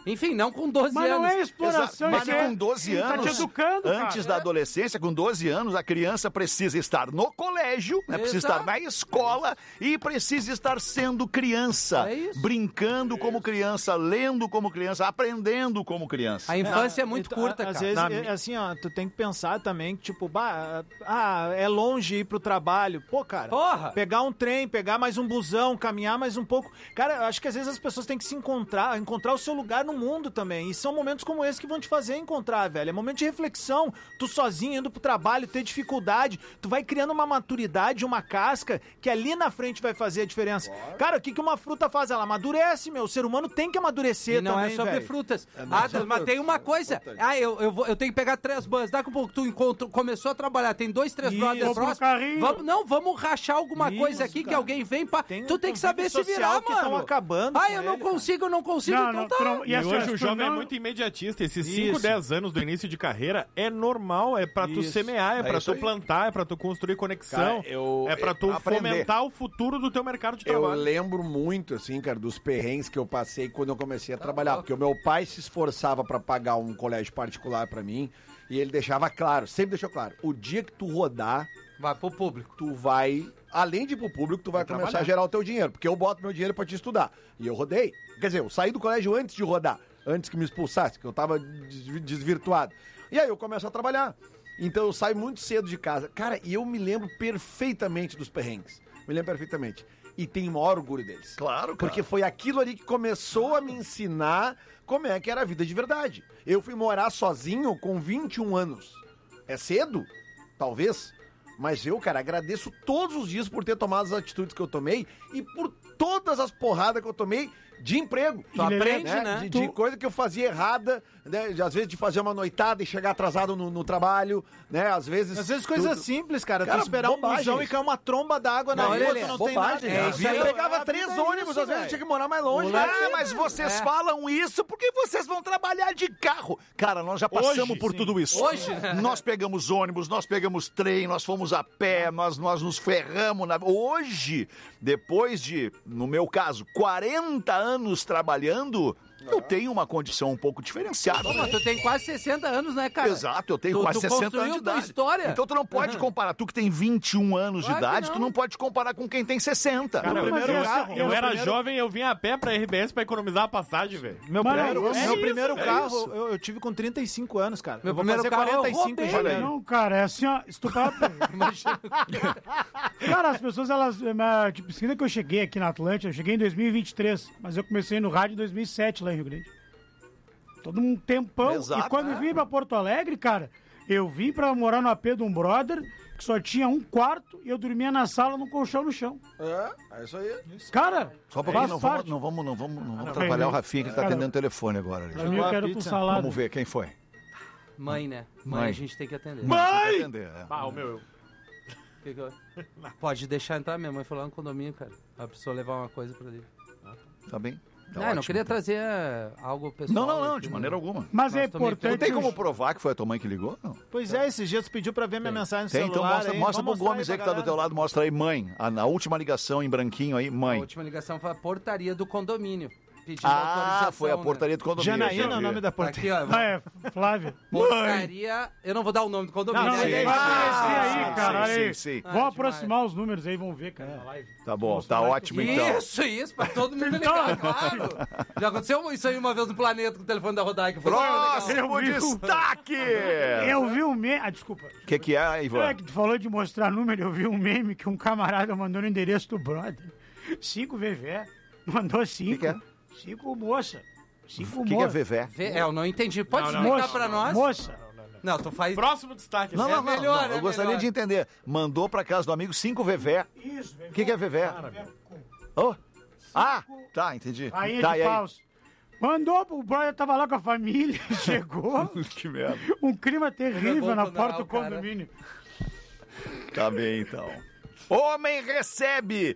Enfim, não com doze Mas anos. não é exploração, Mas isso é- com doze ele tá anos, te educando, cara. antes da adolescência, com doze anos, a criança precisa estar no colégio, né, precisa Exato. estar na escola e precisa estar sendo criança, É isso. brincando como criança, lendo como criança, aprendendo como criança. A infância é muito Então, curta, Às cara. vezes, Na é, mi- assim, ó, tu tem que pensar também que, tipo, bah, ah, é longe ir pro trabalho. Pô, cara, Porra! pegar um trem, pegar mais um busão, caminhar mais um pouco. Cara, eu acho que às vezes as pessoas têm que se encontrar, encontrar o seu lugar no mundo também. E são momentos como esse que vão te fazer encontrar, velho. É momento de reflexão. Tu sozinho, indo pro trabalho, ter dificuldade. Tu vai criando uma maturidade, uma casca, que ali na frente vai fazer a diferença. Cara, o que, que uma fruta faz? Ela amadurece, meu. O ser humano tem que amadurecer E não também, é sobre velho. frutas. Ah, mas tem uma coisa. Ah, eu, eu, vou, eu tenho que pegar três bans. Daqui a pouco tu encontra, começou a trabalhar, tem dois, três Isso, brothers compra um próximos. carrinho. Vamos, não, vamos rachar alguma Isso, coisa aqui que cara. alguém vem pra... Tem tu um tem que saber se convívio virar, social que mano. tão acabando Ah, com eu não ele, consigo, eu não consigo, Não, então não, tá. tu não- E assim, hoje ó, o tu jovem não- é muito imediatista. Esses cinco, Isso. dez anos do início de carreira é normal, é pra tu Isso. semear, é, É pra isso tu aí. plantar, é pra tu construir conexão, Cara, eu- é pra tu eu- aprender. fomentar o futuro do teu mercado de Eu trabalho. lembro muito, assim, cara, dos perrengues que eu passei quando eu comecei a trabalhar. Porque o meu pai se esforçava pra pagar um colégio particular pra mim e ele deixava claro, sempre deixou claro, o dia que tu rodar, Vai pro público. tu vai, além de ir pro público, tu vai começar trabalhar. a gerar o teu dinheiro, porque eu boto meu dinheiro pra te estudar. E eu rodei. Quer dizer, eu saí do colégio antes de rodar, antes que me expulsasse, que eu tava des- desvirtuado. E aí eu começo a trabalhar. Então eu saio muito cedo de casa. Cara, e eu me lembro perfeitamente dos perrengues. Me lembro perfeitamente. E tenho o maior orgulho deles. Claro, cara. Porque foi aquilo ali que começou a me ensinar como é que era a vida de verdade. Eu fui morar sozinho com vinte e um anos. É cedo? Talvez. Mas eu, cara, agradeço todos os dias por ter tomado as atitudes que eu tomei e por todas as porradas que eu tomei de emprego. Tu aprende, né? De, Tu- de coisa que eu fazia errada, né? De, às vezes de fazer uma noitada e chegar atrasado no, no trabalho, né? Às vezes... Às vezes coisas tu- simples, cara. Cara, tu esperar bobagens. um busão e cair uma tromba d'água na Não, rua, olha, tu não bobagem, tem nada. né? isso aí. Eu pegava A três vida é ônibus, isso, às vezes eu velho. tinha que morar mais longe. Ah, mas vocês É. falam isso porque vocês vão trabalhar de carro. Cara, nós já passamos Hoje, por sim. tudo isso. Hoje, né? Nós pegamos ônibus, nós pegamos trem, nós fomos a pé, nós, nós nos ferramos. Na... Hoje, depois de, no meu caso, quarenta anos trabalhando, eu tenho uma condição um pouco diferenciada. Pô, mas tu tem quase sessenta anos, né, cara? Exato, eu tenho Tu- quase tu sessenta anos construiu de tua idade. história. Então tu não pode comparar, tu que tem vinte e um anos Claro de que idade, não. tu não pode comparar com quem tem sessenta. Cara, No eu, primeiro eu- carro, eu no era primeiro- jovem, eu vinha a pé pra R B S pra economizar a passagem, velho. Meu Mano, primeiro, é meu isso, primeiro é carro isso. eu, eu tive com trinta e cinco anos, cara. Meu eu vou primeiro fazer carro eu quarenta e cinco em roubei. janeiro. Não, cara, é assim, ó, se tu parar pra- Cara, as pessoas, elas, eh, tipo, esquina que eu cheguei aqui na Atlântida, eu cheguei em dois mil e vinte e três, mas eu comecei no rádio em dois mil e sete lá em Rio Grande. Todo um tempão. Exato, e quando eu vim pra Porto Alegre, cara, eu vim pra morar no A P de um brother que só tinha um quarto e eu dormia na sala num colchão no chão. É, é isso aí. Cara, Só um pouquinho, faz não vamos, parte. não vamos, não vamos, não vamos não, atrapalhar não. o Rafinha que ele tá Cara, atendendo o telefone agora. ali. Pra mim eu quero com salada. Vamos ver quem foi. Mãe, né? Mãe, Mãe. a gente tem que atender. Mãe! Tem que atender, é. Ah, o meu. Que que eu- Pode deixar entrar, minha mãe foi lá no condomínio, cara. A pessoa levar uma coisa pra ele. Tá bem? Tá não, eu não ótimo, queria então. trazer eh, algo pessoal. Não, não, não, aqui, de né? maneira alguma. Mas é Nós também importante. Não tem como os- provar que foi a tua mãe que ligou? Não. Pois é, esses dias tu pediu pra ver minha mensagem no Tem, então celular. mostra, aí. mostra pro Vamos mostrar Gomes aí que pra tá do teu galera. lado, mostra aí, mãe. A, na última ligação em branquinho aí, A mãe. última ligação foi a portaria do condomínio. Pedindo Ah, autorização, foi a né? portaria do condomínio. Janaína eu é o vi. nome da Tá portaria. aqui, ó. Ah, é, Flávio. Portaria. Eu não vou dar o nome do condomínio. Não, né? ele sim, vai sim, aparecer sim, aí, sim, cara. sim, olha aí. sim, sim. Vão Ah, aproximar os números aí, vão ver, cara, na live. Tá bom, Mostrar tá que- ótimo então. Isso, isso, pra todo mundo ligar, claro. Já aconteceu isso aí uma vez no planeta com o telefone da Rodaica. Foi super legal. Próximo Eu vi o- destaque! Eu vi um meme. Ah, desculpa. O que, que é, Ivan? É que tu falou de mostrar número, eu vi um meme que um camarada mandou no endereço do brother. Cinco V V. Mandou cinco. que é? Cinco moça. Cinco O que, que é moça. Vevé? Vê- É, eu não entendi. Pode Não, não. explicar Moça, pra nós? Moça. Não, tu faz... Próximo destaque. Não, É não, não, melhor, não. é Eu gostaria melhor. de entender. Mandou pra casa do amigo cinco Vevé. Isso, V V. O que, que é Vevé? Oh. Ah, tá, entendi. Rainha tá, de e aí? paus. Mandou, o brother tava lá com a família, chegou. Que merda. Um clima terrível bom na quando porta é do o cara. condomínio. Tá bem, então. Homem recebe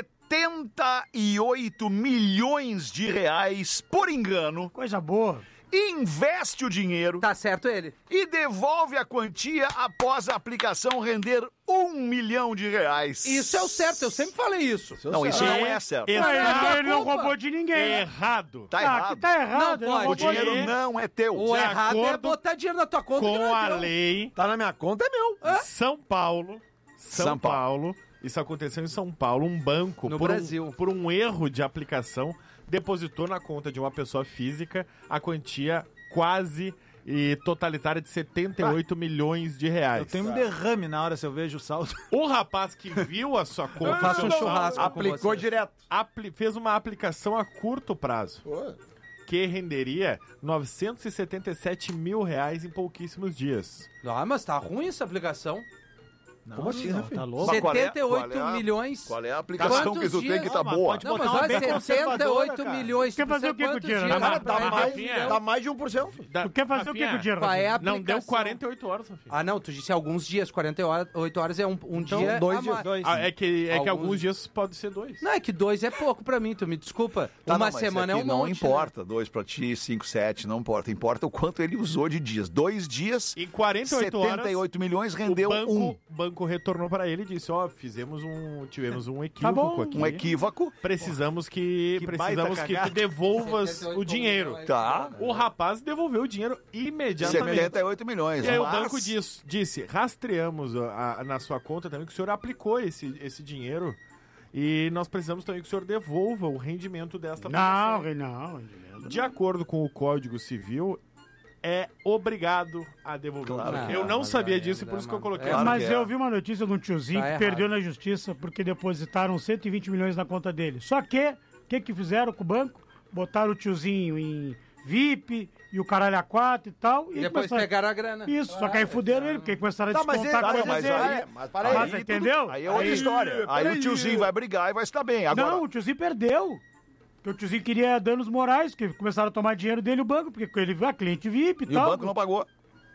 setenta e oito milhões de reais por engano Coisa boa. investe o dinheiro. Tá certo ele. E devolve a quantia após a aplicação render um milhão de reais. Isso é o certo, eu sempre falei isso. Não, isso não é certo. Mas Errado. ele não roubou de ninguém. Errado. Tá Ah, errado. que tá errado. Não ele pode. O roubou dinheiro ninguém. não é teu. O De errado é acordo botar dinheiro na tua conta. que Com não é a teu. lei, Tá na minha conta, é meu. São Paulo, São, São Paulo. Paulo, isso aconteceu em São Paulo, um banco, No por, Brasil. Um, por um erro de aplicação, depositou na conta de uma pessoa física a quantia quase e totalitária de setenta e oito milhões de reais. Eu tenho um derrame na hora se eu vejo o saldo. O rapaz que viu a sua conta... Eu faço um São churrasco Paulo, com Aplicou você. direto. apli- fez uma aplicação a curto prazo, que renderia novecentos e setenta e sete mil reais em pouquíssimos dias. Ah, mas tá ruim essa aplicação. Não, Como assim, não, Rafinha? tá louco? Mas qual é- setenta e oito qual é a- milhões. Qual é a aplicação Quantos que tu dias? tem que tá Não, mas boa? pode Não, botar mas uma olha, bem setenta e oito conservadora, cara. milhões. Quer fazer o quê com o Quantos dinheiro? dias Não, Cara, mas- dá mas, mais, Rafinha, dá mais de um por cento. Da- Tu quer fazer o quê com o dinheiro? Qual é a Não deu aplicação? quarenta e oito horas, Rafinha. Ah, não, tu disse alguns dias, quarenta e oito horas é um, um Então, dia. dois a dias, mais. dois. Ah, é que, é que Alguns- alguns dias pode ser dois. Não, é que dois é pouco pra mim, tu me desculpa. Tá, Uma não, mas semana é aqui um não monte, importa, dois pra ti, cinco, sete, não importa. Importa o quanto ele usou de dias. Dois dias, Em quarenta e oito horas, setenta e oito milhões, rendeu o banco, um. banco retornou para ele e disse, ó, fizemos um, tivemos um Tá equívoco bom. aqui. Um equívoco. Precisamos que, Que precisamos baita que tu cagada. devolvas o dinheiro. Tá. O rapaz devolveu o dinheiro imediatamente. setenta e oito milhões. E aí o mas- banco diz, disse, rastreamos a- a- na sua conta também que o senhor aplicou esse, esse dinheiro e nós precisamos também que o senhor devolva o rendimento desta Não, aplicação. não. Rendimento. De acordo com o Código Civil, é obrigado a devolver Claro o dinheiro. que é, Eu não mas sabia aí disso, é por isso que eu drama. coloquei. Claro Mas que é. eu vi uma notícia de um tiozinho Tá que errado. perdeu na justiça porque depositaram cento e vinte milhões na conta dele. Só que, o que que fizeram com o banco? Botaram o tiozinho em V I P e o caralho a quatro e tal. E depois pegaram a grana. Isso, só que aí fuderam ele, porque começaram a Tá, mas descontar ele- coisas mas dele. aí- mas para aí, Mas, tudo- entendeu? Aí é outra história. Aí o tiozinho vai brigar e vai estar bem. Agora, Não, o tiozinho perdeu. Porque o tiozinho queria danos morais, que começaram a tomar dinheiro dele o banco, porque ele é cliente V I P e e o tal. banco não pagou.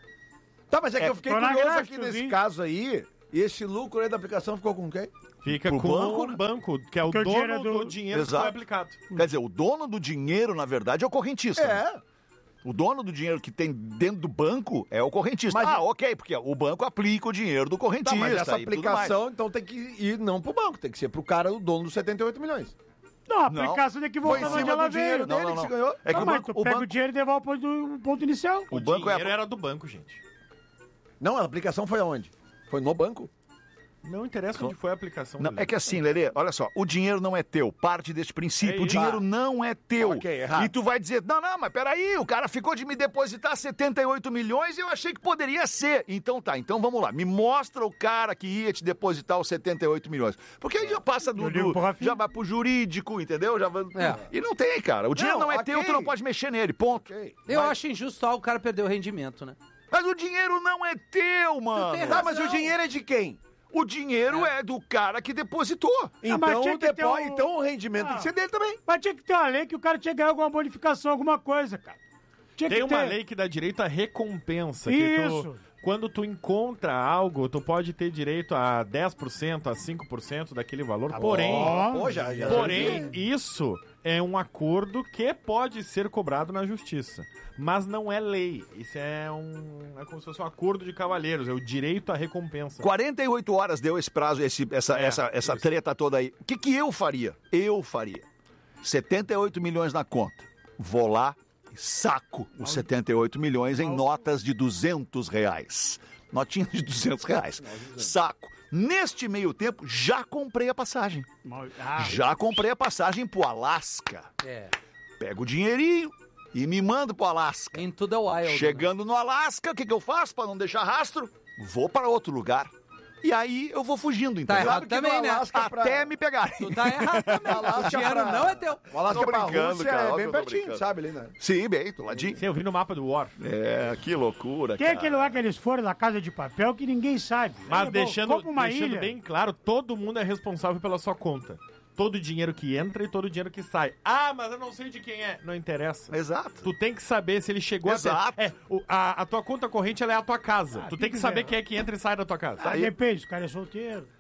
Tá, mas é que eu fiquei tô na curioso graxa, aqui nesse tiozinho. caso aí. E esse lucro aí da aplicação ficou com quem? Fica Pro com banco, o né? banco, que é o Porque o dono dinheiro é do... do- dinheiro que Exato. foi aplicado. Quer dizer, o dono do dinheiro, na verdade, é o correntista. né? É. O dono do dinheiro que tem dentro do banco é o correntista. Mas- ah, ok, porque o banco aplica o dinheiro do correntista. Tá, mas essa e tudo mais. aplicação, então, tem que ir não pro banco, tem que ser pro cara, o dono dos setenta e oito milhões. Não, a Não. aplicação tem que Foi voltar em de onde cima ela do dinheiro veio. dele Não, não, que se não. ganhou. É que Não, o mas banco, tu o pega banco, o dinheiro e devolve pro ponto, o ponto inicial. o O banco é dinheiro a- era do banco, gente. Não, a aplicação foi aonde? Foi no banco? Não interessa onde foi a aplicação. Não, Lelê. é que assim, Lelê, olha só, o dinheiro não é teu, parte desse princípio, É o isso. dinheiro Tá. não é teu. Ok, errado. E tu vai dizer, não, não, mas peraí, o cara ficou de me depositar setenta e oito milhões e eu achei que poderia ser. Então tá, então vamos lá, me mostra o cara que ia te depositar os setenta e oito milhões. Porque aí já passa do, Eu ligo do- pro Rafinha. já vai pro jurídico, entendeu? Já vai... É. E não tem, cara, o dinheiro não, Não, é ok. teu, tu não pode mexer nele, ponto. Ok. Eu Mas- acho injusto só o cara perder o rendimento, né? Mas o dinheiro não é teu, mano. tem Tá, mas razão. o dinheiro é de quem? O dinheiro é. do cara que depositou. Então, mas tinha que ter depo- um- então o rendimento Ah. tem que ser dele também. Mas tinha que ter uma lei que o cara tinha que ganhar alguma bonificação, alguma coisa, cara. Tinha Tem que uma ter. lei que dá direito à recompensa. Que Isso. tu, quando tu encontra algo, tu pode ter direito a dez por cento, a cinco por cento daquele valor. porém, bom. Pô, já, já porém isso é um acordo que pode ser cobrado na justiça. Mas não é lei. Isso é um. É como se fosse um acordo de cavalheiros. É o direito à recompensa. quarenta e oito horas deu esse prazo, esse, essa, É, essa, essa isso. treta toda aí. O que, que eu faria? Eu faria. setenta e oito milhões na conta. Vou lá e saco os setenta e oito milhões em notas de duzentos reais. Notinha de duzentos reais. Saco. Neste meio tempo, já comprei a passagem. Ah, Já comprei a passagem pro Alasca. É. Pego o dinheirinho e me mando pro Alasca. Into the wild. Chegando no Alasca, o que, que eu faço para não deixar rastro? Vou para outro lugar. E aí eu vou fugindo, Tá entendeu? errado também, né? Até me pegarem. Tu tá errado também. O dinheiro pra- não é teu. O Alasca Tô pra brincando, Rússia cara, é óbvio bem que eu tô pertinho, brincando. sabe ali, né? Sim, bem, do ladinho. Sim, eu vi no mapa do War. É, que loucura, Tem cara. aquele lugar que eles foram na Casa de Papel que ninguém sabe. Mas É bom, deixando, compra uma deixando ilha. bem claro, todo mundo é responsável pela sua conta. Todo o dinheiro que entra e todo o dinheiro que sai. Ah, mas eu não sei de quem é. Não interessa. Exato. Tu tem que saber se ele chegou Exato. até... É, o- a, a tua conta corrente, ela é a tua casa. tu tem que que saber quiser. quem é que entra e sai da tua casa. Ah, depende, o cara é solteiro.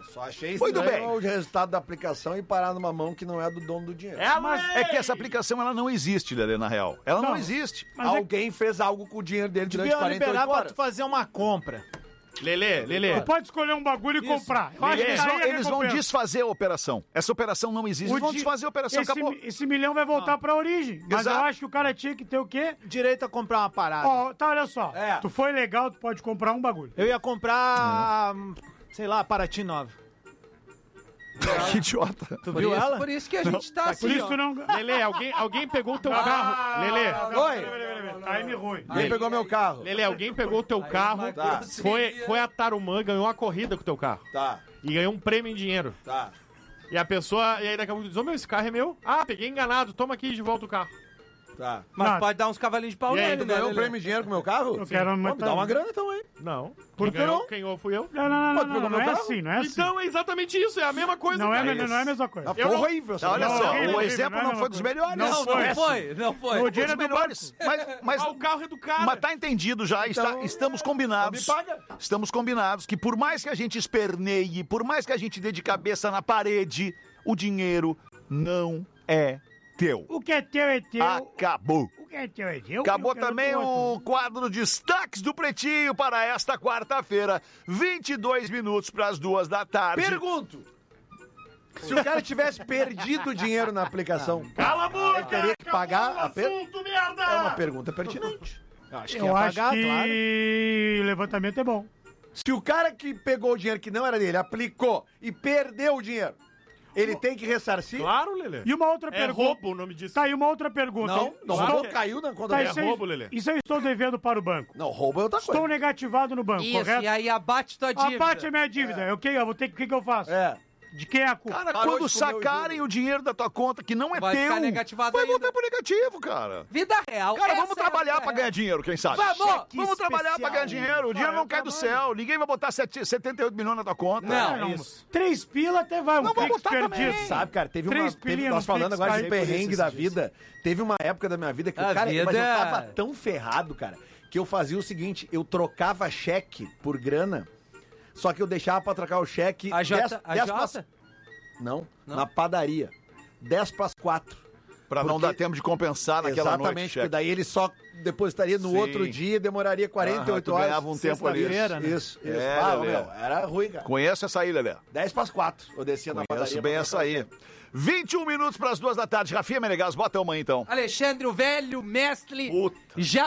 Só achei Muito estranho bem. o resultado da aplicação e parar numa mão que não é do dono do dinheiro. É, mas é que essa aplicação ela não existe, Lelê, na real. Ela não, Não, existe. Alguém fez algo com o dinheiro dele durante Devia quarenta e oito liberar pra horas. tu fazer uma compra. Lelê, Lelê. Tu pode escolher um bagulho e comprar. Eu acho que Eles, daí vão, é eles vão recompensa. desfazer a operação. Essa operação não existe. O Eles vão di- desfazer a operação, esse, acabou. esse milhão vai voltar pra origem. Mas Exato. eu acho que o cara tinha que ter o quê? Direito a comprar uma parada. Ó, tá, olha só. É. Tu foi legal, tu pode comprar um bagulho. Eu ia comprar, hum, sei lá, Paraty nova. Que idiota. Tu Por viu isso- ela? por isso que a gente tá assim, Por isso ó. tu não... Lelê, alguém, alguém pegou o teu Ah, carro. Lelê. Oi. Time ruim. Quem pegou meu carro? Lelê, alguém pegou o teu carro, Tá. foi, foi a Tarumã, ganhou uma corrida com o teu carro. Tá, E ganhou um prêmio em dinheiro. tá. E a pessoa, e aí daqui a pouco diz, ô meu, esse carro é meu. Ah, peguei enganado, toma aqui de volta o carro. Tá. Mas Não. pode dar uns cavalinhos de pau E aí, nele, Tu né, ganhou um Lelê? prêmio de dinheiro com o meu carro? Eu quero Pô, me aumentar. dá uma grana então, hein? Não. Por Quem que ganhou, não? quem ganhou fui eu. Não, não, não, Pô, não, tu pegou não, meu não é carro? assim, não é assim. Então é exatamente isso, é a mesma coisa. Não é, cara. não é a mesma coisa. Ah, Eu foi não- horrível. essa Olha grana. só, horrível, o horrível, exemplo não é não a foi dos mesma coisa. melhores. Não Não, foi. não foi, não foi. O Foi dinheiro dos é do melhores. Mas, mas, Ah, o carro é do cara. mas tá entendido já, está- estamos combinados. Então me paga. Estamos combinados que por mais que a gente esperneie, por mais que a gente dê de cabeça na parede, o dinheiro não é teu. O que é teu é teu. Acabou. O que é teu é teu. Acabou o que é do também outro. o quadro Destaques do Pretinho para esta quarta-feira, vinte e dois minutos para as duas da tarde. Pergunto. Se o cara tivesse perdido o dinheiro na aplicação, Cala a boca! ele teria que pagar acabou a o perda? assunto, merda! É uma pergunta pertinente. Eu acho que Eu ia acho pagar, que claro. o levantamento é bom. Se o cara que pegou o dinheiro que não era dele, aplicou e perdeu o dinheiro, ele tem que ressarcir? Claro, Lelê. E uma outra É pergunta. roubo o nome disso. Tá aí uma outra pergunta. Não, não Estou- roubou, caiu na conta Tá, dele. isso, É aí- roubo, Lelê. isso eu estou devendo para o banco. Não, roubo é outra Estou coisa. negativado no banco, Isso, correto? e aí abate tua dívida. Abate a minha dívida. Eu, que, eu vou ter que. O que, que eu faço? É. De quem é a culpa? Cara, Parou quando de comer o sacarem o dinheiro da tua conta que não é Vai teu, ficar negativado vai ainda. voltar pro negativo, cara. Vida real. Cara, essa vamos é a trabalhar vida pra real. ganhar dinheiro, quem sabe? Vamos! Vamos Cheque trabalhar pra ganhar especial. dinheiro. O dinheiro Ah, não eu cai do trabalho. céu. Ninguém vai botar sete- setenta e oito milhões na tua conta. Não, Não, isso. Três pila até vai. Um Não, vou Pix botar também. perdido. Sabe, cara, teve uma. Três Teve, pilinhas nós no falando Pix, agora de cai. perrengue da vida. Teve uma época da minha vida que A o cara. vida Mas eu é- tava tão ferrado, cara, que eu fazia o seguinte: eu trocava cheque por grana, só que eu deixava pra trocar o cheque. A J- dez- a dez J? pras- Não, na padaria. dez pras quatro. Pra não Porque- dar tempo de compensar naquela Exatamente, noite. porque daí ele só depositaria no Sim. outro dia, demoraria quarenta e oito Aham, tu horas. ganhava um tempo ali. Sexta-feira, né? Isso, isso. É, ah, Lelê. meu, era ruim, cara. Conhece essa aí, Lelé? dez pras quatro. Eu descia na Conheço padaria. bem pra essa trocar o aí. cheque. vinte e um minutos pras duas da tarde. Rafinha Menegas, bota uma então. Alexandre, o velho mestre. Puta. Já.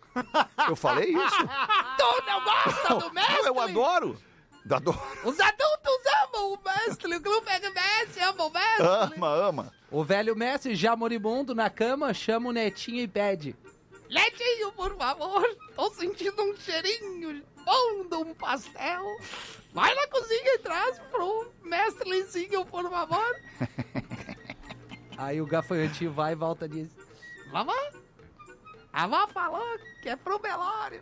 Eu falei isso? Tu não gosta do mestre? Não, eu adoro. Adoro. Os adultos amam o mestre. O Clube R B S ama o mestre. Ama, ama. O velho mestre, já moribundo na cama, chama o netinho e pede: Netinho, por favor, tô sentindo um cheirinho bom de um pastel. Vai na cozinha e traz pro mestre Lizinho, por favor. Aí o gafanhotinho vai e volta e diz: Vovó, a avó falou que é pro velório.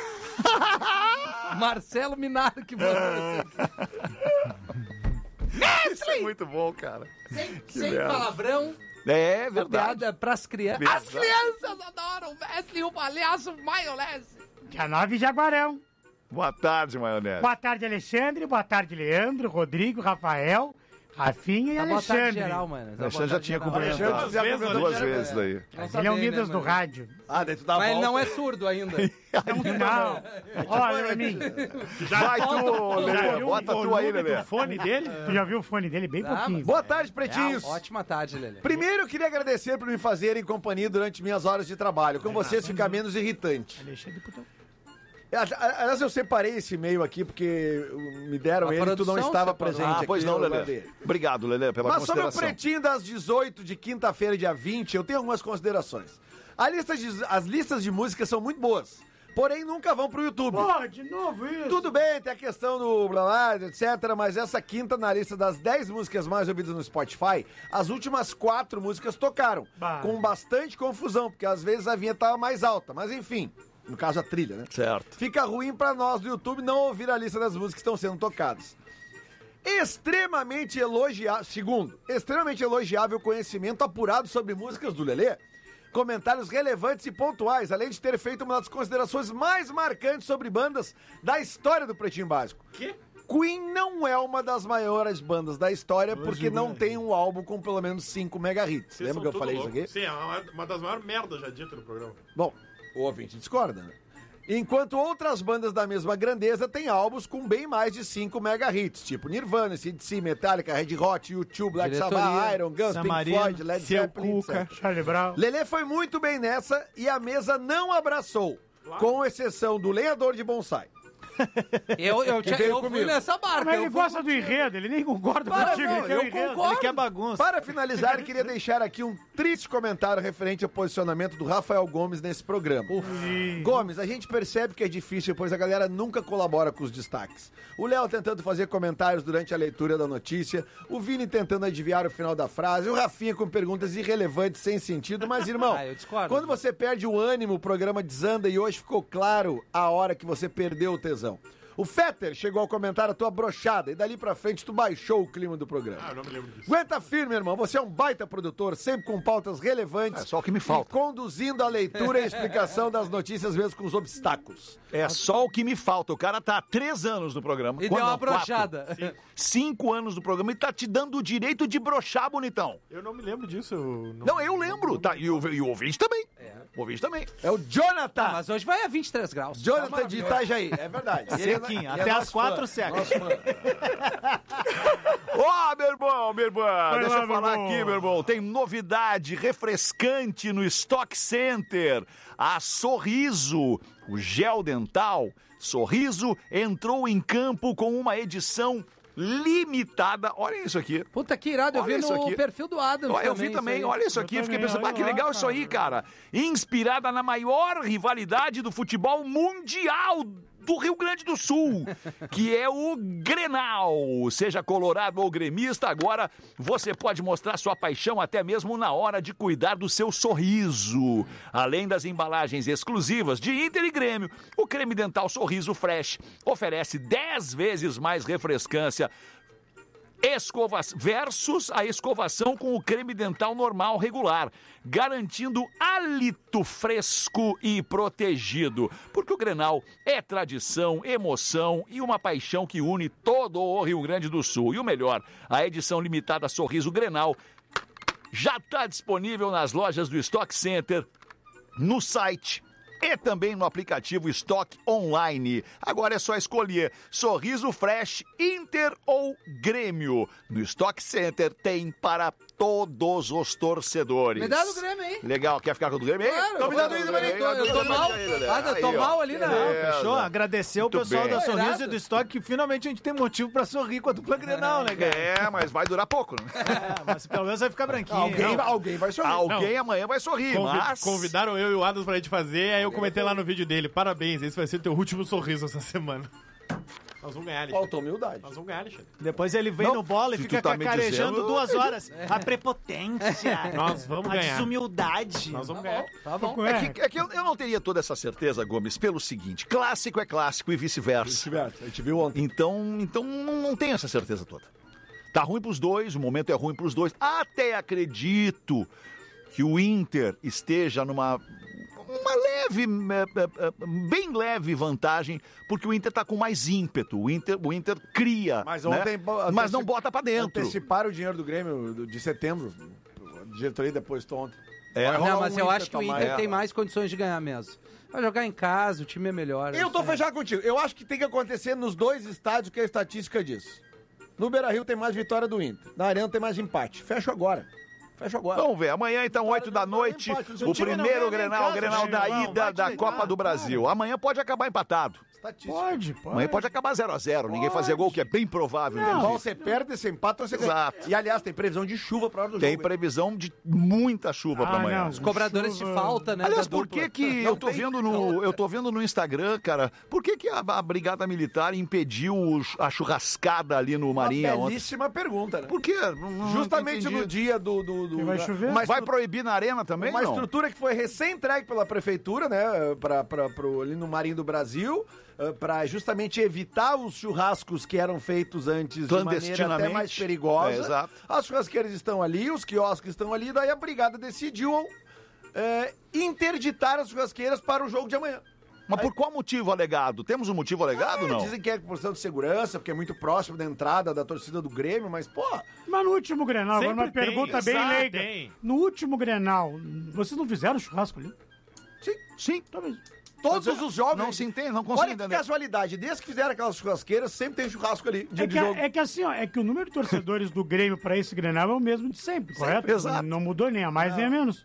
Marcelo Minaro que mandou isso aqui. Isso é muito bom, cara. Sem, Que sem merda. palavrão. É A verdade. piada pras crianças. Verdade. As crianças adoram o mestre e o palhaço maionese. Dia nove, Jaguarão. Boa tarde, maionese. Boa tarde, Alexandre. Boa tarde, Leandro, Rodrigo, Rafael, Rafinha e Tá boa Alexandre. tarde geral, mano. Tá Alexandre boa já tarde tinha geral. cumprimentado. Alexandre já Duas cumprimentou vezes, já, vezes daí. Não Ele é o bem, Midas né, do mano? rádio. Ah, daí tu dá a Mas ele volta. não é surdo ainda. Não. Olha pra mim. Vai tu, Lelê. viu Bota o tu aí, volume Lelê. do fone dele? Tu já viu o fone dele? Bem Ah, pouquinho. Boa tarde, pretinhos. É, ótima tarde, Lelê. Primeiro, eu queria agradecer por me fazerem companhia durante minhas horas de trabalho. Com vocês fica menos irritante. Alexandre Putão. Aliás, eu separei esse e-mail aqui porque me deram A ele e tu não produção estava separou. presente Ah, aqui. pois não, eu Lelê. guardei. Obrigado, Lelê, pela Mas sobre o consideração. pretinho das dezoito de quinta-feira, dia vinte, eu tenho algumas considerações. A lista de- as listas de músicas são muito boas, porém nunca vão pro YouTube. Porra, de novo isso. Tudo bem, tem a questão do blá blá, etcétera, mas essa quinta na lista das dez músicas mais ouvidas no Spotify, as últimas quatro músicas tocaram, Bah. com bastante confusão, porque às vezes a vinha tava mais alta, mas enfim, no caso a trilha, né? Certo. Fica ruim pra nós do YouTube não ouvir a lista das músicas que estão sendo tocadas. Extremamente elogiável, segundo, extremamente elogiável o conhecimento apurado sobre músicas do Lelê, comentários relevantes e pontuais, além de ter feito uma das considerações mais marcantes sobre bandas da história do Pretinho Básico. Quê? Queen não é uma das maiores bandas da história porque não tem um álbum com pelo menos cinco mega hits. Vocês Lembra são que eu falei tudo isso aqui? louco. Sim, é uma, uma das maiores merdas já dito no programa. Bom, o ouvinte discorda, né? Enquanto outras bandas da mesma grandeza têm álbuns com bem mais de cinco mega hits, tipo Nirvana, C D C, Metallica, Red Hot, U dois, Black Sabbath, Iron, Guns, Pink Floyd, Led Zeppelin, etcétera. Charlie Brown. Lelê foi muito bem nessa e a mesa não abraçou, com exceção do lenhador de bonsai. Eu, eu, Que tinha- veio eu fui comigo. nessa barca. Mas ele eu fui gosta do enredo, ele nem concorda Para, contigo. não, ele quer eu o enredo. concordo. Ele quer bagunça. Para finalizar, queria deixar aqui um triste comentário referente ao posicionamento do Rafael Gomes nesse programa. Gomes, a gente percebe que é difícil, pois a galera nunca colabora com os destaques. O Léo tentando fazer comentários durante a leitura da notícia, o Vini tentando adivinhar o final da frase, o Rafinha com perguntas irrelevantes sem sentido, mas irmão, Ah, eu discordo. quando você perde o ânimo, o programa desanda e hoje ficou claro a hora que você perdeu o tesão. O Fetter chegou ao comentário a tua brochada e dali pra frente tu baixou o clima do programa. Ah, eu não me lembro disso. Aguenta firme, irmão. Você é um baita produtor, sempre com pautas relevantes. É só o que me falta. E conduzindo a leitura e a explicação das notícias, mesmo com os obstáculos. É só o que me falta. O cara tá há três anos no programa. E Quando deu uma não, quatro. brochada. Cinco. Cinco anos no programa e tá te dando o direito de brochar, bonitão. Eu não me lembro disso. Eu não... Não, eu lembro. Tá, e, o, e o ouvinte também. O ouvinte também. É o Jonathan. Ah, mas hoje vai a vinte e três graus. Jonathan de Itajaí. É verdade. Ele é- Sequinho, ele é até nosso as quatro fã. seca. Nosso fã. Ó, meu irmão, meu irmão, deixa lá, eu falar meu aqui, irmão. meu irmão. Tem novidade refrescante no Stock Center. A Sorriso, o gel dental Sorriso, entrou em campo com uma edição limitada. Olha isso aqui. Puta que irado, eu Olha vi isso no aqui. perfil do Adams Olha, eu vi isso também, aí. olha isso Eu aqui, eu fiquei também, pensando, olha ah, que lá, legal isso aí, cara. Inspirada na maior rivalidade do futebol mundial do Rio Grande do Sul, que é o Grenal. Seja colorado ou gremista, agora você pode mostrar sua paixão até mesmo na hora de cuidar do seu sorriso. Além das embalagens exclusivas de Inter e Grêmio, o creme dental Sorriso Fresh oferece dez vezes mais refrescância Escova versus a escovação com o creme dental normal regular, garantindo hálito fresco e protegido. Porque o Grenal é tradição, emoção e uma paixão que une todo o Rio Grande do Sul. E o melhor, a edição limitada Sorriso Grenal já está disponível nas lojas do Stock Center, no site e também no aplicativo Stock Online. Agora é só escolher Sorriso Fresh, Inter ou Grêmio. No Stock Center tem para todos os torcedores. Me dá do Grêmio aí. Legal, quer ficar com o do Grêmio aí? Claro, Então me dá do eu tô- Grêmio aí. eu tô- eu tô mal. Ah, eu tô Aí, ó. mal ali, não. Beleza. Fechou? Agradecer o Muito pessoal bem. da Sorriso Irado. e do Stock, que finalmente a gente tem motivo pra sorrir com a dupla Grenal, né, cara? É, mas vai durar pouco, né? É, mas pelo menos vai ficar branquinho. Alguém, Não. alguém vai sorrir. Alguém amanhã vai sorrir, Convi- mas... Convidaram eu e o Adams pra gente fazer, aí eu comentei lá no vídeo dele, parabéns, esse vai ser teu último sorriso essa semana. Nós vamos ganhar, Alexandre. Falta humildade. Nós vamos ganhar, Alexandre. Depois ele vem Não, no bola e se fica tu tá me cacarejando dizendo- duas horas. A prepotência. Nós vamos a ganhar. desumildade. Nós vamos ganhar. Tá bom. É que, é que eu, eu não teria toda essa certeza, Gomes, pelo seguinte: clássico é clássico e vice-versa. Vice-versa, a gente viu ontem. Então, então não, não tenho essa certeza toda. Tá ruim pros dois, o momento é ruim pros dois. Até acredito que o Inter esteja numa uma leve, é, é, é, bem leve vantagem, porque o Inter tá com mais ímpeto. O Inter, o Inter cria, Mas né? ontem... mas não bota pra dentro. Anteciparam o dinheiro do Grêmio do- de setembro. A diretoria depositou ontem. É. Vai rolar Não, mas um eu acho que o tomar- Inter É. tem mais condições de ganhar mesmo. Vai jogar em casa, o time é melhor. Eu tô É. fechado contigo. Eu acho que tem que acontecer nos dois estádios que a estatística diz. No Beira-Rio tem mais vitória do Inter. Na Arena tem mais empate. Fecho agora. Fecho agora. Vamos ver, amanhã então, oito da noite, empate, o o time não primeiro ganha nem em Grenal, casa, Grenal time, da não, ida vai da te Copa deitar, do Brasil. Amanhã pode acabar empatado. Estatística. Pode, pode. Amanhã pode acabar zero a zero, ninguém fazer gol, que é bem provável. Qual inclusive. você perde, você empata, você ganha. Exato. E aliás, tem previsão de chuva pra hora do Tem jogo. previsão de muita chuva para Ah, amanhã. não. Os cobradores Chuva. de falta, né? Aliás, da por dupla. que que Não eu tô tem- vendo no eu tô vendo no Instagram, cara? Por que que a, a Brigada Militar impediu o- a churrascada ali no Marinha Uma ontem? belíssima pergunta, né? Por quê? Não- não Justamente entendi. no dia do... do, do Que vai da- chover? uma Vai estru- proibir na arena também, Uma não? estrutura que foi recém-entregue pela prefeitura, né, pra, pra, pro, ali no Marinho do Brasil, eh, pra justamente evitar os churrascos que eram feitos antes de maneira até Clandestinamente. mais perigosa. É, exato. As churrasqueiras estão ali, os quiosques estão ali, daí a brigada decidiu eh, interditar as churrasqueiras para o jogo de amanhã. Mas por qual motivo alegado? Temos um motivo alegado, Ah, não? Dizem que é por questão de segurança, porque é muito próximo da entrada da torcida do Grêmio, mas, pô... Mas no último Grenal, agora Sempre uma tem, pergunta bem exato, leiga. tem. No último Grenal, vocês não fizeram churrasco ali? Sim, sim. Talvez. Todos os jogos... Não se entende, não consigo Olha entender. que casualidade, desde que fizeram aquelas churrasqueiras, sempre tem churrasco ali, dia É de que, jogo. é que assim, ó, é que o número de torcedores do Grêmio pra esse Grenal é o mesmo de sempre, correto? exato. Não mudou nem a mais nem a menos.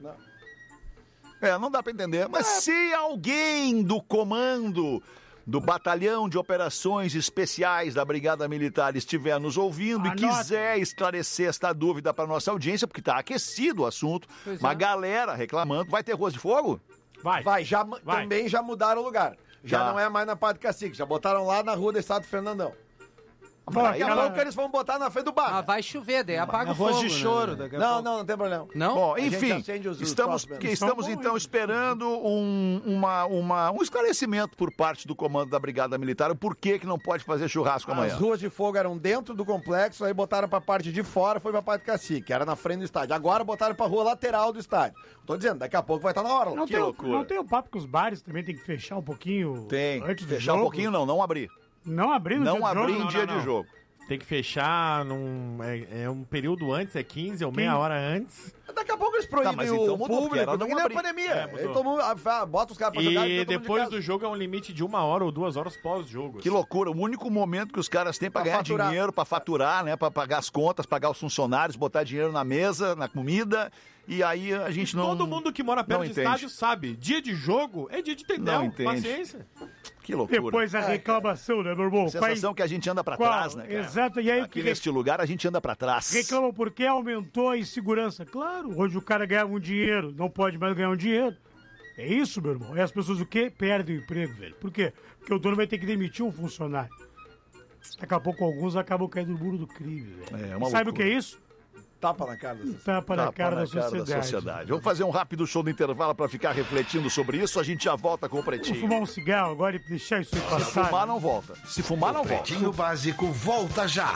É, não dá pra entender. Mas se alguém do comando do Batalhão de Operações Especiais da Brigada Militar estiver nos ouvindo Anota. e quiser esclarecer esta dúvida para nossa audiência, porque tá aquecido o assunto, Pois uma é. galera reclamando, vai ter Rua de Fogo? Vai. Vai, já, Vai. também já mudaram o lugar. Já, Já. não é mais na Padre Cacique, já botaram lá na Rua do Estado Fernandão. Mas Daqui a aquela- pouco eles vão botar na frente do bar. Mas vai chover, daí apaga o Arroz fogo. de choro né? daqui a Não, pouco. não, não tem problema. Não? Bom, A gente enfim, acende os- os estamos, próximos. que estamos então esperando um, uma, uma- um esclarecimento por parte do comando da Brigada Militar, o porquê que não pode fazer churrasco amanhã. As ruas de fogo eram dentro do complexo, aí botaram pra parte de fora, foi pra Padre Cacique, era na frente do estádio. Agora botaram pra rua lateral do estádio. Tô dizendo, daqui a pouco vai estar na hora. Não tem, o- não tem o papo que os bares também tem que fechar um pouquinho Tem. antes do Fechar jogo? um pouquinho não, não abrir. Não abrir no Não dia de abrir jogo? em dia de jogo. Tem que fechar num. É, é um período antes, é quinze ou meia hora antes. Daqui a pouco eles proíbem Tá, mas o então mudou, porque era público, não não é abrir. pandemia. É, mudou. Aí todo mundo, ah, ah, bota os caras pra jogar E todo mundo de depois casa. do jogo é um limite de uma hora ou duas horas pós-jogo. Que loucura, o único momento que os caras têm pra, Pra ganhar faturar. dinheiro, pra faturar, né, pra pagar as contas, pagar os funcionários, botar dinheiro na mesa, na comida, e aí a gente não... Todo mundo que mora perto não de entende. estádio sabe. Dia de jogo é dia de tendel. Não entende. Paciência. Que loucura. Depois a reclamação, né, meu irmão? Sensação que a gente anda pra Qual? trás, né, cara? Exato, e aí Aqui que- neste lugar a gente anda pra trás. Reclamam porque aumentou a insegurança. Claro, hoje o cara ganhava um dinheiro, não pode mais ganhar um dinheiro. É isso, meu irmão. E as pessoas o quê? Perdem o emprego, velho. Por quê? Porque o dono vai ter que demitir um funcionário. Daqui a pouco alguns acabam caindo no muro do crime, velho. É uma E sabe loucura. o que é isso? Tapa na cara da sociedade. Tapa na Tapa cara, na da, cara sociedade. da sociedade. Vamos fazer um rápido show do intervalo pra ficar refletindo sobre isso. A gente já volta com o Vou Pretinho. fumar um cigarro agora e deixar isso aí Se passar. fumar, não volta. Se fumar, não volta. Pretinho Básico volta já.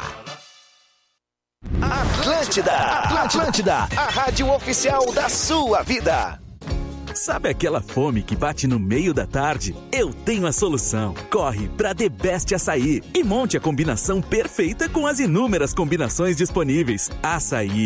Atlântida, Atlântida, a rádio oficial da sua vida. Sabe aquela fome que bate no meio da tarde? Eu tenho a solução. Corre pra The Best Açaí e monte a combinação perfeita com as inúmeras combinações disponíveis. Açaí,